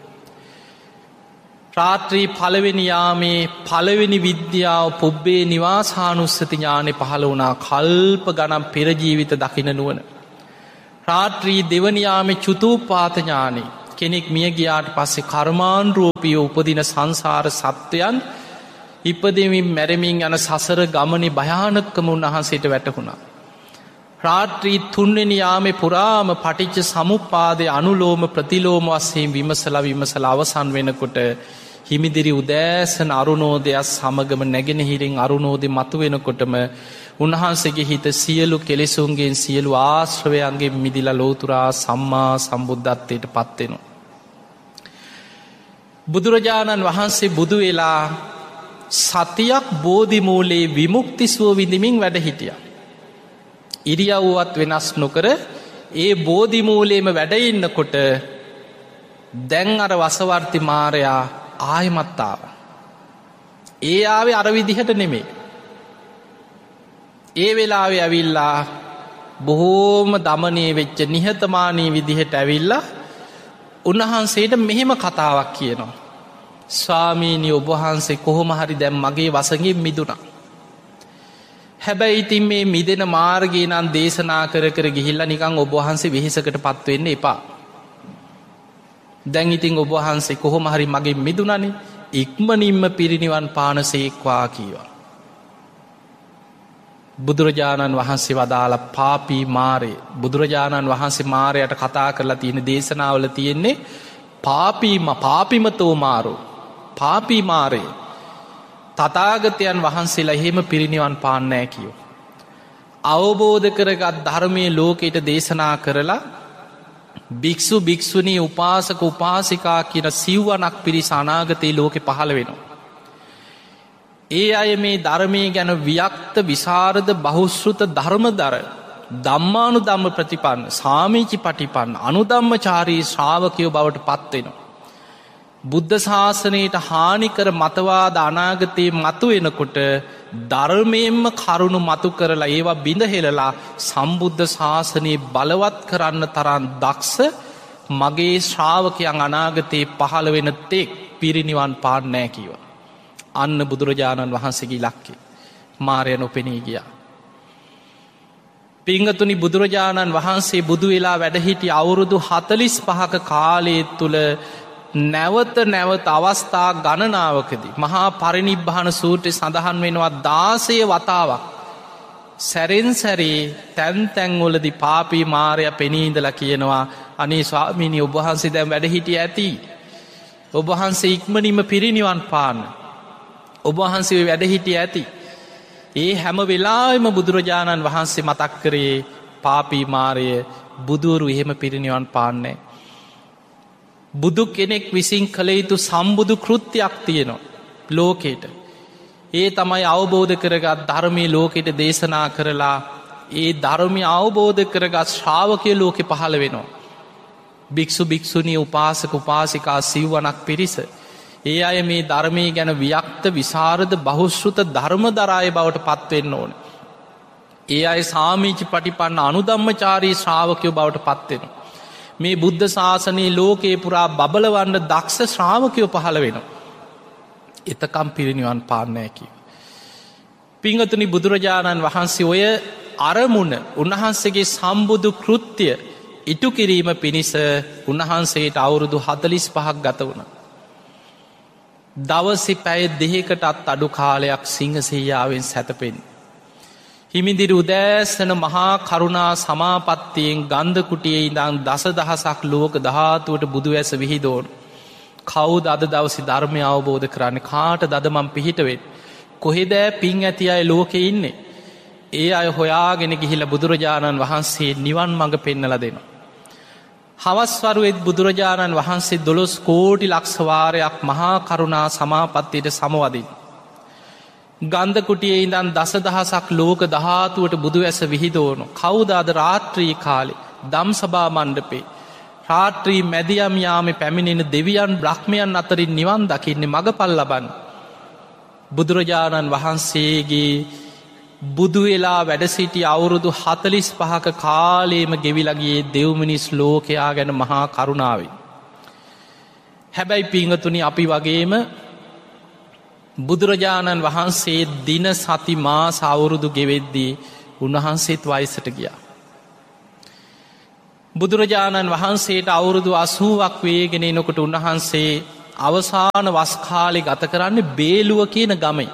රාත්‍රී පළවෙනි යාමේ පළවෙනි විද්‍යාව පුබ්බේ නිවාසානුස්සති ඥානෙ පහළ වුණා. කල්ප ගණන් පෙර ජීවිත දකින නුවණ. රාත්‍රී දෙවනි යාමේ චුතූපාත ඥානෙ කෙනෙක් මිය ගියාට පස්සේ කර්මානුරූපී උපදින සංසාර සත්වයන් ඉපදෙමින් මැරෙමින් යන සසර ගමනේ භයානකම උන්වහන්සේට වැටහුණා. රාත්‍රී තුන්වෙනි යාමේ පුරාම පටිච්ච සමුප්පාදේ අනුලෝම ප්‍රතිලෝම වශයෙන් විමසලා අවසන් වෙනකොට හිමිදිරි උදෑසන අරුණෝදයක් සමගම නැගෙනහිරින් අරුණෝදය මතුවෙනකොටම උන්වහන්සේගේ හිත සියලු කෙලෙසුන්ගෙන් සියලු ආශ්‍රවයන්ගේ මිදිලා ලෝතුරා සම්මා සම්බුද්ධත්වයට පත්වෙනවා. බුදුරජාණන් වහන්සේ බුදු වෙලා සතියක් බෝධිමූලයේ විමුක්තිසුව විඳමින් වැඩ හිටිය. ඉරියව්වත් වෙනස් නොකර ඒ බෝධිමූලයේම වැඩඉන්නකොට දැන් අර වසවර්ති මාරයා ආයමත්තාව. ඒ ආවේ අර විදිහට නෙමේ. ඒ වෙලාවේ ඇවිල්ලා බොහෝම දමනය වෙච්ච නිහතමානී විදිහට ඇවිල්ලා උන්වහන්සේට මෙහෙම කතාවක් කියනවා. ස්වාමීනි ඔබවහන්සේ කොහොම හරි දැම් මගේ වසඟින් මිදුණා. හැබැයි ඉතින් මේ මිදෙන මාර්ගය නම් දේශනා කර ගිහිල්ලා නිකං ඔබවහන්සේ වෙහෙසකට පත්වෙන්න එපා. දැන් ඉතින් ඔබවහන්සේ කොහොම හරි මගේ මිදුණනේ ඉක්මනින්ම පිරිනිවන් පාන සේක්වා කීවා. බුදුරජාණන් වහන්සේ වදාළ පාපී මාරය. බුදුරජාණන් වහන්සේ මාරයට කතා කරලා තියෙන දේශනාවල තියෙන්නේ පාපිමතෝ මාරෝ පාපී මාරය. තථාගතයන් වහන්සේලා එහෙම පිරිනිවන් පාන්නෑ කියෝ. අවබෝධ කරගත් ධර්මය ලෝකයට දේශනා කරලා භික්ෂු භික්ෂුණී උපාසක උපාසිකා කියන සිව්වනක් පිරිස අනාගතයේ ලෝකෙ පහළ වෙනවා. ඒ අය මේ ධර්මය ගැන වියක්ත විසරද බහුශ්‍රෘත ධර්මදර ධම්මානු ධම්ම ප්‍රතිපන්න සාමීචි පටිපන්න අනුධම්මචාරී ශ්‍රාවකයෝ බවට පත්වෙනවා. බුද්ධ ශාසනයට හානිකර මතවාද අනාගතයේ මතු වෙනකොට ධර්මයෙන්ම කරුණු මතු කරලා ඒවා බිඳහෙලලා සම්බුද්ධ ශාසනයේ බලවත් කරන්න තරම් දක්ෂ මගේ ශ්‍රාවකයන් අනාගතයේ පහළ වෙන තෙක් පිරිනිවන් පාන්නෑ කිව. අන්න බුදුරජාණන් වහන්සේගේ ඉලක්කය මාරය නොපෙනී ගියා. පිංගතුනි බුදුරජාණන් වහන්සේ බුදු වෙලා වැඩහිටි අවුරුදු 45ක කාලයේ තුළ නැවත අවස්ථා ගණනාවකදී මහා පරිනිබ්බාන සූත්‍රයේ සඳහන් වෙනවා 16 වතාවක් සැරෙන් සැරේ තැන්වලදී පාපී මාරයා පෙනී ඉඳලා කියනවා අනේ ස්වාමීනි ඔබ වහන්සේ දැන් වැඩ හිටිය ඇති. ඔබ වහන්සේ ඉක්මනින්ම පිරිනිවන් පාන්න. ඔබවහන්සේ වැඩ හිටිය ඇති. ඒ හැම වෙලාවෙම බුදුරජාණන් වහන්සේ මතක් කරේ පාපී මාරය බුදුවරු එහෙම පිරිනිවන් පාන්නේ. බුදු කෙනෙක් විසින් කළ යුතු සම්බුදු කෘත්‍යයක් තියෙනවා ලෝකෙට. ඒ තමයි අවබෝධ කරගත් ධර්මය ලෝකෙට දේශනා කරලා ඒ ධර්මය අවබෝධ කරගත් ශ්‍රාවකය ලෝකෙ පහළ වෙනවා. භික්ෂු භික්ෂුණී උපාසක උපාසිකා සිව්වනක් පිරිස. ඒ අය මේ ධර්මය ගැන ව්‍යක්ත විසරද බහුශ්ෘත ධර්මදරාය බවට පත්වෙන්න ඕන. ඒ අය සාමීචි පටිපන්න අනුධම්මචාරී ශ්‍රාවකයෝ බවට පත්වෙන. මේ බුද්ධ ශාසනයේ ලෝකයේ පුරා බබලවන්න දක්ෂ ශ්‍රාවකයෝ පහළ වෙනවා. එතකම් පිරිනිවන් පාන්නෑ කිව. පිංහතුනි බුදුරජාණන් වහන්සේ ඔය අරමුණ උන්වහන්සේගේ සම්බුදු කෘත්‍යය ඉටු කිරීම පිණිස උන්වහන්සේට අවුරුදු 45ක් ගත වුණ. දවසි පැය දෙකටත් අඩු කාලයක් සිංහසීයාවෙන් සැතපෙන්. හිමිදිරි උදෑසන මහා කරුණා සමාපත්තියෙන් ගන්ධකුටියේ ඉඳන් දස දහසක් ලෝක ධාතුවට බුදු ඇස විහිදෝන්. කවුද අද දවසි ධර්මය අවබෝධ කරන්න කාට දදමම් පිහිටවෙන්. කොහෙදෑ පින් ඇති අය ලෝකෙ ඉන්නේ. ඒ අය හොයාගෙන ගිහිල බුදුරජාණන් වහන්සේ නිවන් මඟ පෙන්නල දෙනවා. හවස්වරුවෙත් බුදුරජාණන් වහන්සේ 12 කෝටි ලක්ෂවාරයක් මහා කරුණා සමාපත්තියට සමවදින්. ගන්ධකුටියේ ඉඳන් දස දහසක් ලෝක ධාතුවට බුදු ඇස විහිදෝනු. කවුදාද රාත්‍රී කාලෙ දම් සභා මණ්ඩපේ. රාත්‍රී මැදියම් යාමේ පැමිණෙන දෙවියන් බ්‍රහ්මයන් අතරින් නිවන් දකින්නේ මගපල් ලබන්න. බුදුරජාණන් වහන්සේගේ බුදුවෙලා වැඩසිටි අවුරුදු 45ක කාලේම ගෙවිලගේ දෙව්මිනිස් ලෝකයා ගැන මහා කරුණාවයි. හැබැයි පිංහතුනි අපි වගේම බුදුරජාණන් වහන්සේ දින සති මාස අවුරුදු ගෙවෙද්දී උන්වහන්සේත් වයසට ගියා. බුදුරජාණන් වහන්සේට අවුරුදු 80ක් වේගෙන එනකොට උන්වහන්සේ අවසාන වස්කාලෙ ගත කරන්නේ බේලුව කියන ගමයි.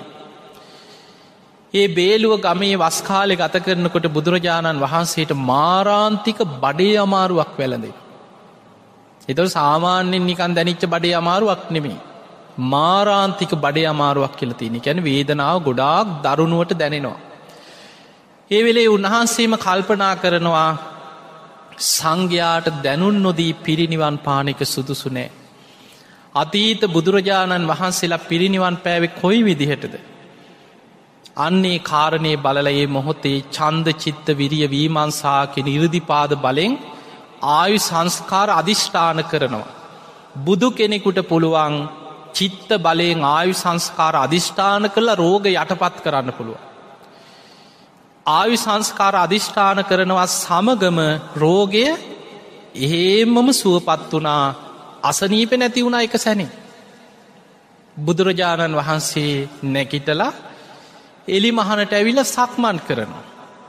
ඒ බේලුව ගමේ වස්කාලෙ ගත කරනකොට බුදුරජාණන් වහන්සේට මාරාන්තික බඩේ අමාරුවක් වැළඳේ. එතකොට සාමාන්‍යයෙන් නිකන් දැනිච්ච බඩේ අමාරුවක් නෙමෙයි. මාරාන්තික බඩේ අමාරුවක් කියලා තියෙන. කියන්නේ වේදනාව ගොඩාක් දරුණුවට දැනෙනවා. ඒ වෙලේ උන්වහන්සේම කල්පනා කරනවා සංඝයාට දැනුම් නොදී පිරිනිවන් පාන එක සුදුසු නෑ. අතීත බුදුරජාණන් වහන්සේලා පිරිනිවන් පෑවේ කොයි විදිහටද? අන්නේ කාරණේ බලලා මේ මොහොතේ ඡන්ද චිත්ත විරිය විමර්ශා කියන 이르දිපාද බලෙන් ආයු සංස්කාර අදිෂ්ඨාන කරනවා. බුදු කෙනෙකුට පුළුවන් චිත්ත බලයෙන් ආයු සංස්කාර අදිෂ්ඨාන කරලා රෝග යටපත් කරන්න පුළුවන්. ආයු සංස්කාර අදිෂ්ඨාන කරනවා සමගම රෝගය එහෙමම සුවපත් වුණා. අසනීප නැති වුණා එක සැනින්. බුදුරජාණන් වහන්සේ නැගිටලා එලි මහනට ඇවිල්ලා සක්මන් කරනවා.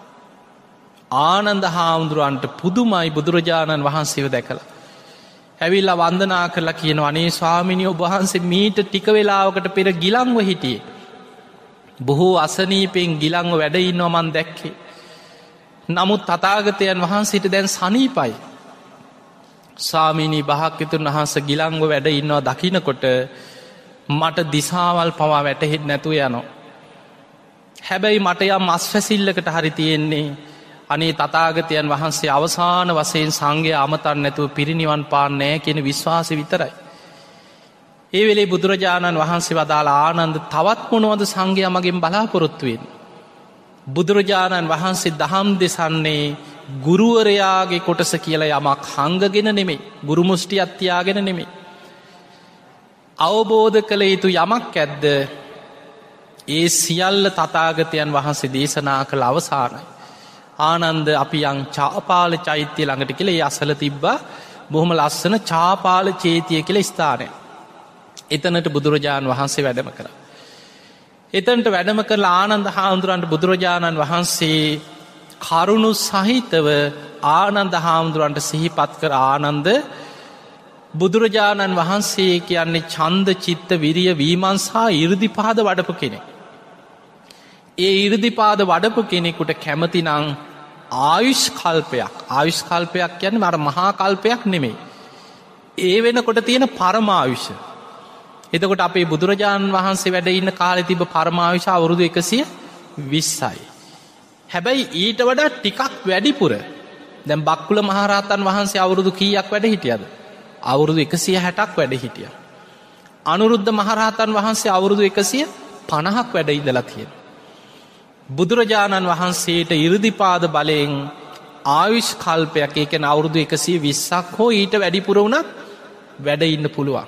ආනන්ද හාමුදුරුවන්ට පුදුමයි බුදුරජාණන් වහන්සේව දැකලා. ඇවිල්ලා වන්දනා කරලා කියනවා අනේ ස්වාමිනිය ඔබ වහන්සේ මීට ටික වෙලාවකට පෙර ගිලන්ව හිටියේ. බොහෝ අසනීපෙන් ගිලන්ව වැඩ ඉන්නවා මන් දැක්කේ. නමුත් තථාගතයන් වහන්සේට දැන් සනීපයි. ස්වාමීනී භාග්‍යවතුන් වහන්සේ ගිලන්ව වැඩ ඉන්නවා දකින්නකොට මට දිසාවල් පවා වැටහෙන්නේ නැතුව යනවා. හැබැයි මට යම් අස්වැසිල්ලකට හරි තියෙන්නේ අනේ තථාගතයන් වහන්සේ අවසාන වශයෙන් සංඝයා අමතන්න නැතුව පිරිනිවන් පාන්නේ නැහැ කියන විශ්වාසය විතරයි. ඒ වෙලේ බුදුරජාණන් වහන්සේ වදාළ ආනන්ද තවත් මොනවද සංඝයා මගෙන් බලාපොරොත්තු වෙන්නේ? බුදුරජාණන් වහන්සේ දහම් දෙසන්නේ ගුරුවරයාගේ කොටස කියලා යමක් හංගගෙන නෙමෙයි. ගුරු මුෂ්ටියක් තියාගෙන නෙමෙයි. අවබෝධ කළ යුතු යමක් ඇද්ද? ඒ සියල්ල තථාගතයන් වහන්සේ දේශනා කළ අවසානයි. ආනන්ද අපි යන් චාපාල චෛත්‍ය ළඟට කියලා ඒ අසල තිබ්බා බොහොම ලස්සන චාපාල චේතිය කියලා ස්ථානය. එතනට බුදුරජාණන් වහන්සේ වැඩම කරා. එතනට වැඩම කරලා ආනන්ද හාමුදුරන්ට බුදුරජාණන් වහන්සේ කරුණු සහිතව ආනන්ද හාමුදුරන්ට සිහිපත් කර ආනන්ද බුදුරජාණන් වහන්සේ කියන්නේ ඡන්ද චිත්ත විරිය විමර්ශා 이르දිපාද වඩපු කෙනෙක්. ඒ 이르දිපාද වඩපු කෙනෙකුට කැමතිනම් ආයුෂ් කල්පයක් කියන්නේ අර මහා කල්පයක් නෙමෙයි. ඒ වෙනකොට තියෙන පරමායුෂ. එතකොට අපේ බුදුරජාණන් වහන්සේ වැඩ ඉන්න කාලෙ තිබ පරමාවිශ අවුරුදු 120යි. හැබැයි ඊට වඩා ටිකක් වැඩිපුර දැන් බක්කුල මහරහතන් වහන්සේ අවුරුදු කීයක් වැඩ හිටියද? අවුරුදු 160ක් වැඩ හිටිය. අනුරුද්ධ මහරහතන් වහන්සේ අවුරුදු 150ක් වැඩ ඉඳලා තියෙන. බුදුරජාණන් වහන්සේට ඉරිදිපාද බලයෙන් ආයුෂ් කල්පයක්, ඒ කියන්නේ අවුරුදු 120ක් හෝ ඊට වැඩිපුර වුණත් වැඩ ඉන්න පුළුවන්.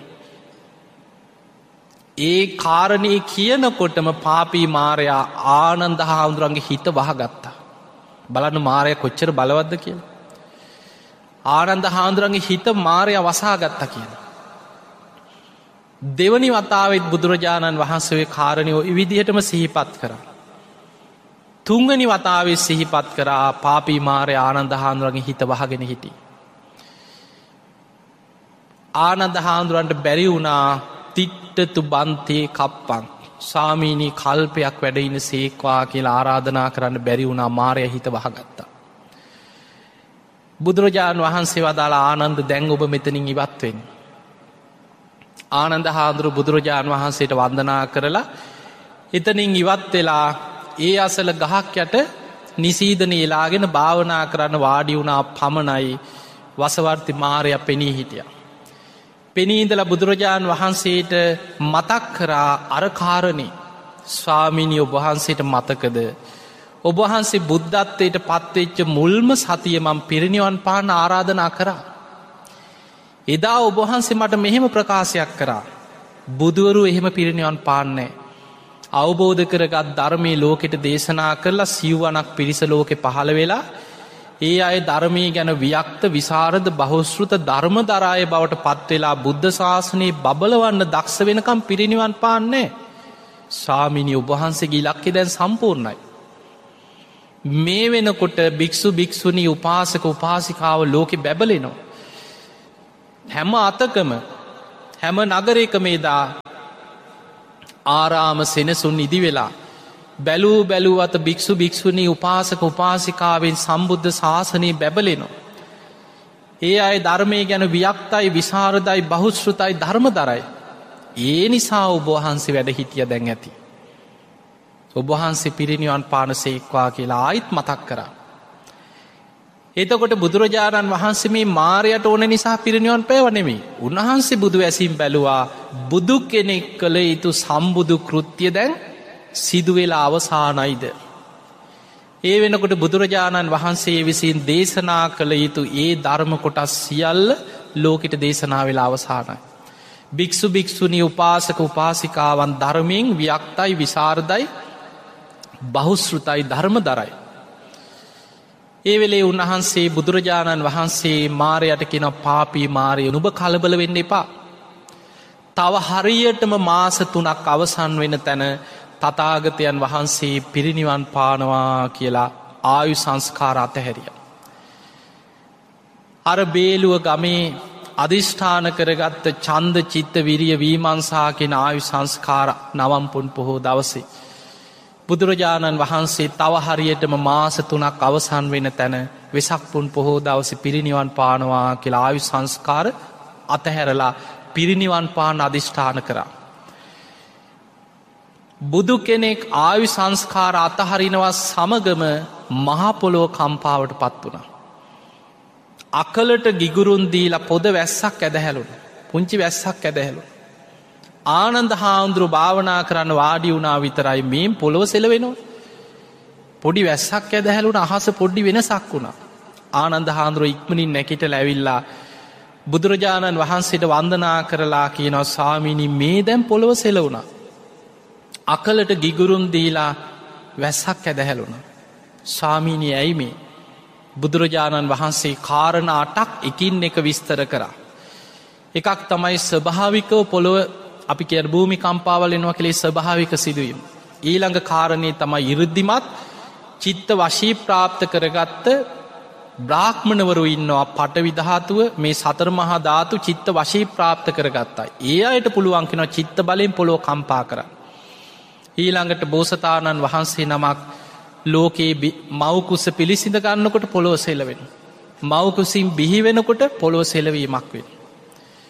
ඒ කාරණේ කියනකොටම පාපී මාරයා ආනන්ද හාමුදුරන්ගේ හිත වහගත්තා. බලන්න මාරයා කොච්චර බලවත්ද කියලා. ආනන්ද හාමුදුරන්ගේ හිත මාරයා වසාගත්තා කියලා. දෙවනි වතාවෙත් බුදුරජාණන් වහන්සේ කාරණය ওই විදිහටම සිහිපත් කරා. තුන්වෙනි වතාවෙත් සිහිපත් කරා පාපී මාරයා ආනන්ද හාමුදුරන්ගේ හිත වහගෙන හිටියේ. ආනන්ද හාමුදුරන්ට බැරි වුණා තිට්ටතු බන්තේ කප්පං, ස්වාමීනී කල්පයක් වැඩ ඉන්න සේක්වා කියලා ආරාධනා කරන්න බැරි වුණා. මාරයා හිත වහගත්තා. බුදුරජාණන් වහන්සේ වදාලා ආනන්ද දැන් ඔබ මෙතනින් ඉවත් වෙන්න. ආනන්ද හාමුදුරුවෝ බුදුරජාණන් වහන්සේට වන්දනා කරලා එතනින් ඉවත් වෙලා ඒ අසල ගහක් යට නිසීදන එලාගෙන භාවනා කරන්න වාඩි වුණා පමණයි වසවර්ති මාරයා පෙනී හිටියා. පෙනීඉඳලා බුදුරජාණන් වහන්සේට මතක් කරා අර කාරණේ. ස්වාමීනී ඔබ වහන්සේට මතකද ඔබ වහන්සේ බුද්ධත්වයට පත්වෙච්ච මුල්ම සතිය මම පිරිනිවන් පාන්න ආරාධනා කරා. එදා ඔබ වහන්සේ මට මෙහෙම ප්‍රකාශයක් කරා. බුදුවරු එහෙම පිරිනිවන් පාන්නේ අවබෝධ කරගත් ධර්මයේ ලෝකෙට දේශනා කරලා සිව්වනක් පිරිස ලෝකෙ පහළ වෙලා ඒ අය ධර්මයේ ගැන වියක්ත විසරද බහුශ්‍රෘත ධර්මදරාය බවට පත්වෙලා බුද්ධ ශාසනයේ බබලවන්න දක්ෂ වෙනකම් පිරිනිවන් පාන්නේ. ස්වාමීනී ඔබ වහන්සේගේ ඉලක්කය දැන් සම්පූර්ණයි. මේ වෙනකොට භික්ෂු භික්ෂුණී උපාසක උපාසිකාව ලෝකෙ බැබලෙනවා. හැම අතකම හැම නගරයකම එදා ආරාම සෙනසුන් ඉදි වෙලා බැලූ බැලූවත භික්ෂු භික්ෂුණී උපාසක උපාසිකාවෙන් සම්බුද්ධ ශාසනයේ බැබලෙනවා. ඒ අය ධර්මය ගැන වියක්තයි විසරදයි බහුශ්‍රෘතයි ධර්මදරයි. ඒ නිසා ඔබ වහන්සේ වැඩ හිටිය දැන් ඇති. ඔබ වහන්සේ පිරිනිවන් පාන සේක්වා කියලා ආයිත් මතක් කරා. එතකොට බුදුරජාණන් වහන්සේ මේ මාරයට ඕන නිසා පිරිනිවන් පෑව නෙමෙයි. උන්වහන්සේ බුදු ඇසින් බැලුවා බුදු කෙනෙක් කළ යුතු සම්බුදු කෘත්‍ය දැන් සිදුවෙලා අවසානයිද. ඒ වෙනකොට බුදුරජාණන් වහන්සේ විසින් දේශනා කළ යුතු ඒ ධර්ම කොටස් සියල්ල ලෝකෙට දේශනා වෙලා අවසානයි. භික්ෂු භික්ෂුණී උපාසක උපාසිකාවන් ධර්මයෙන් වියක්තයි විසරදයි බහුශ්‍රෘතයි ධර්මදරයි. ඒ වෙලේ උන්වහන්සේ බුදුරජාණන් වහන්සේ මාරයට කියන පාපී මාරය නුඹ කලබල වෙන්න එපා. තව හරියටම මාස 3ක් අවසන් වෙන තැන තථාගතයන් වහන්සේ පිරිනිවන් පානවා කියලා ආයු සංස්කාර අතහැරියා. අර බේලුව ගමේ අධිෂ්ඨාන කරගත්ත ඡන්ද චිත්ත විරිය විමර්ශා කියන ආයු සංස්කාර නවම්පුන් පොහෝ දවසේ බුදුරජාණන් වහන්සේ තව හරියටම මාස 3ක් අවසන් වෙන තැන වෙසක් පුන් පොහෝ දවසේ පිරිනිවන් පානවා කියලා ආයු සංස්කාර අතහැරලා පිරිනිවන් පාන අධිෂ්ඨාන කරා. බුදු කෙනෙක් ආයු සංස්කාර අතහරිනවා සමගම මහ පොළොව කම්පාවට පත් වුණා. අකලට ගිගුරුන් දීලා පොද වැස්සක් ඇදහැළුණා. පුංචි වැස්සක් ඇදහැළුණා. ආනන්ද හාමුදුරුවෝ භාවනා කරන්න වාඩි වුණා විතරයි මේ පොළොව සෙලවෙනවා. පොඩි වැස්සක් ඇදහැළුණා. අහස පොඩි වෙනසක් වුණා. ආනන්ද හාමුදුරුවෝ ඉක්මනින් නැගිටලා ඇවිල්ලා බුදුරජාණන් වහන්සේට වන්දනා කරලා කියනවා ස්වාමීනි මේ දැන් පොළොව සෙලවුණා. අකලට ගිගුරුම් දීලා වැස්සක් ඇදහැළුණා. ස්වාමීනි ඇයි මේ? බුදුරජාණන් වහන්සේ කාරණා 8ක් එකින් එක විස්තර කරා. එකක් තමයි ස්වභාවිකව පොළොව අපි කියන භූමි කම්පාවල් වෙනවා කියලා ස්වභාවික සිදුවීම. ඊළඟ කාරණේ තමයි 이르දිමත් චිත්ත වශී ප්‍රාප්ත කරගත්ත බ්‍රාහ්මණවරු ඉන්නවා. පඨවි ධාතුව මේ සතර මහා ධාතු චිත්ත වශී ප්‍රාප්ත කරගත්තා. ඒ අයට පුළුවන් කෙනා චිත්ත බලයෙන් පොළොව කම්පා කරන්න. ඊළඟට බෝසතාණන් වහන්සේ නමක් ලෝකේ මව් කුස පිළිසිඳ ගන්නකොට පොළොව සෙලවෙනවා. මව් කුසින් බිහි වෙනකොට පොළොව සෙලවීමක් වෙනවා.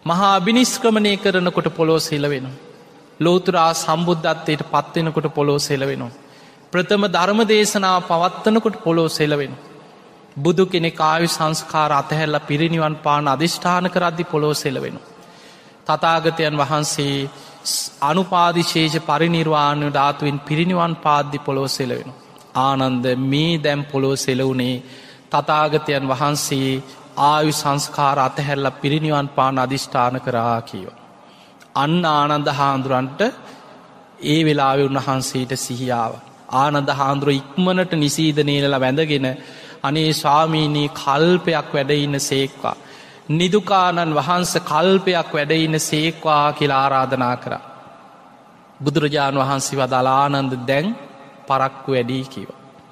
මහා අභිනිෂ්ක්‍රමණය කරනකොට පොළොව සෙලවෙනවා. ලෝතුරා සම්බුද්ධත්වයට පත්වෙනකොට පොළොව සෙලවෙනවා. ප්‍රථම ධර්ම දේශනාව පවත්වනකොට පොළොව සෙලවෙනවා. බුදු කෙනෙක් ආයු සංස්කාර අතහැරලා පිරිනිවන් පාන අධිෂ්ඨාන කරද්දි පොළොව සෙලවෙනවා. තථාගතයන් වහන්සේ අනුපාදිශේෂ පරිනිර්වාණ ධාතුවෙන් පිරිනිවන් පාද්දි පොළොව සෙලවෙනවා. ආනන්ද මේ දැම් පොළොව සෙලවුනේ තථාගතයන් වහන්සේ ආයු සංස්කාර අතහැරලා පිරිනිවන් පාන අධිෂ්ඨාන කරා කියව. අන්න ආනන්ද හාමුදුරන්ට ඒ වෙලාවෙ උන්වහන්සේට සිහියාව. ආනන්ද හාමුදුරුව ඉක්මනට නිසීදනේලලා වැඳගෙන අනේ ස්වාමීනී කල්පයක් වැඩඉන්න සේක්වා. නිදුකානන් වහන්ස කල්පයක් වැඩඉන්න සේක්වා කියලා ආරාධනා කරා. බුදුරජාණන් වහන්සේ වදාළ ආනන්ද දැන් පරක්කු වැඩී කිව.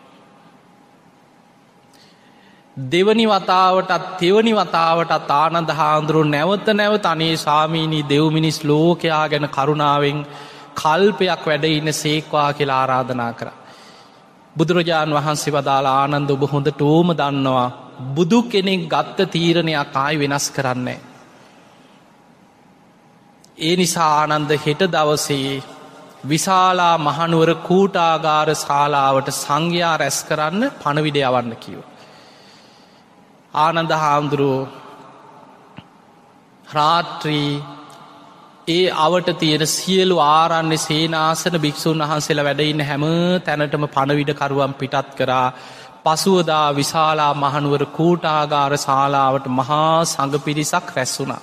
දෙවනි වතාවටත් තෙවනි වතාවටත් ආනන්ද හාමුදුරුවෝ නැවත නැවත අනේ ස්වාමීනී දෙව්මිනිස් ලෝකයා ගැන කරුණාවෙන් කල්පයක් වැඩඉන්න සේක්වා කියලා ආරාධනා කර. බුදුරජාණන් වහන්සේ වදාළ ආනන්ද ඔබ හොඳට ඕම දන්නවා බුදු කෙනෙක් ගත්ත තීරණයක් ආයි වෙනස් කරන්නේ. ඒ නිසා ආනන්ද හෙට දවසේ විශාලා මහනුවර කූටාගාර ශාලාවට සංඝයා රැස් කරන්න පණවිඩ යවන්න කිව. ආනන්ද හාමුදුරුවෝ රාත්‍රී ඒ අවට තියෙන සියලු ආරන්නේ සේනාසන භික්‍ෂූන් වහන්සේලා වැඩඉන්න හැම තැනටම පණවිඩකරුවන් පිටත් කරා. පසුවදා විශාලා මහනුවර කූටාගාර ශාලාවට මහා සඟ පිරිසක් රැස් වුණා.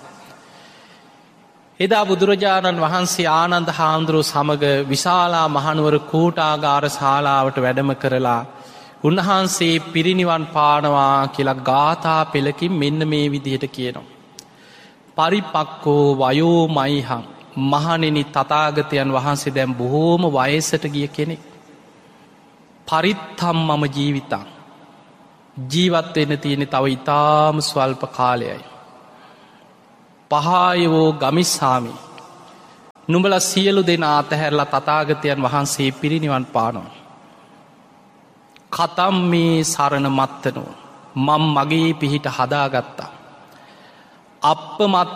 එදා බුදුරජාණන් වහන්සේ ආනන්ද හාමුදුරුවෝ සමග විශාලා මහනුවර කූටාගාර ශාලාවට වැඩම කරලා උන්වහන්සේ පිරිනිවන් පානවා කියලා ගාථා පෙළකින් මෙන්න මේ විදිහට කියනවා. පරිපක්කෝ වයෝ මයිහං මහණෙනි තථාගතයන් වහන්සේ දැන් බොහෝම වයසට ගිය කෙනෙක්. පරිත්තම් මම ජීවිතං ජීවත් වෙන්න තියෙන තව ඊටාම ස්වල්ප කාලයයි. පහායවෝ ගමිස්සාමි නුඹලා සියලු දෙනා අතහැරලා තථාගතයන් වහන්සේ පිරිනිවන් පානවා. කතම් මේ සරණ මත්තනෝ මම මගේ පිහිට හදාගත්තා. අප්පමත්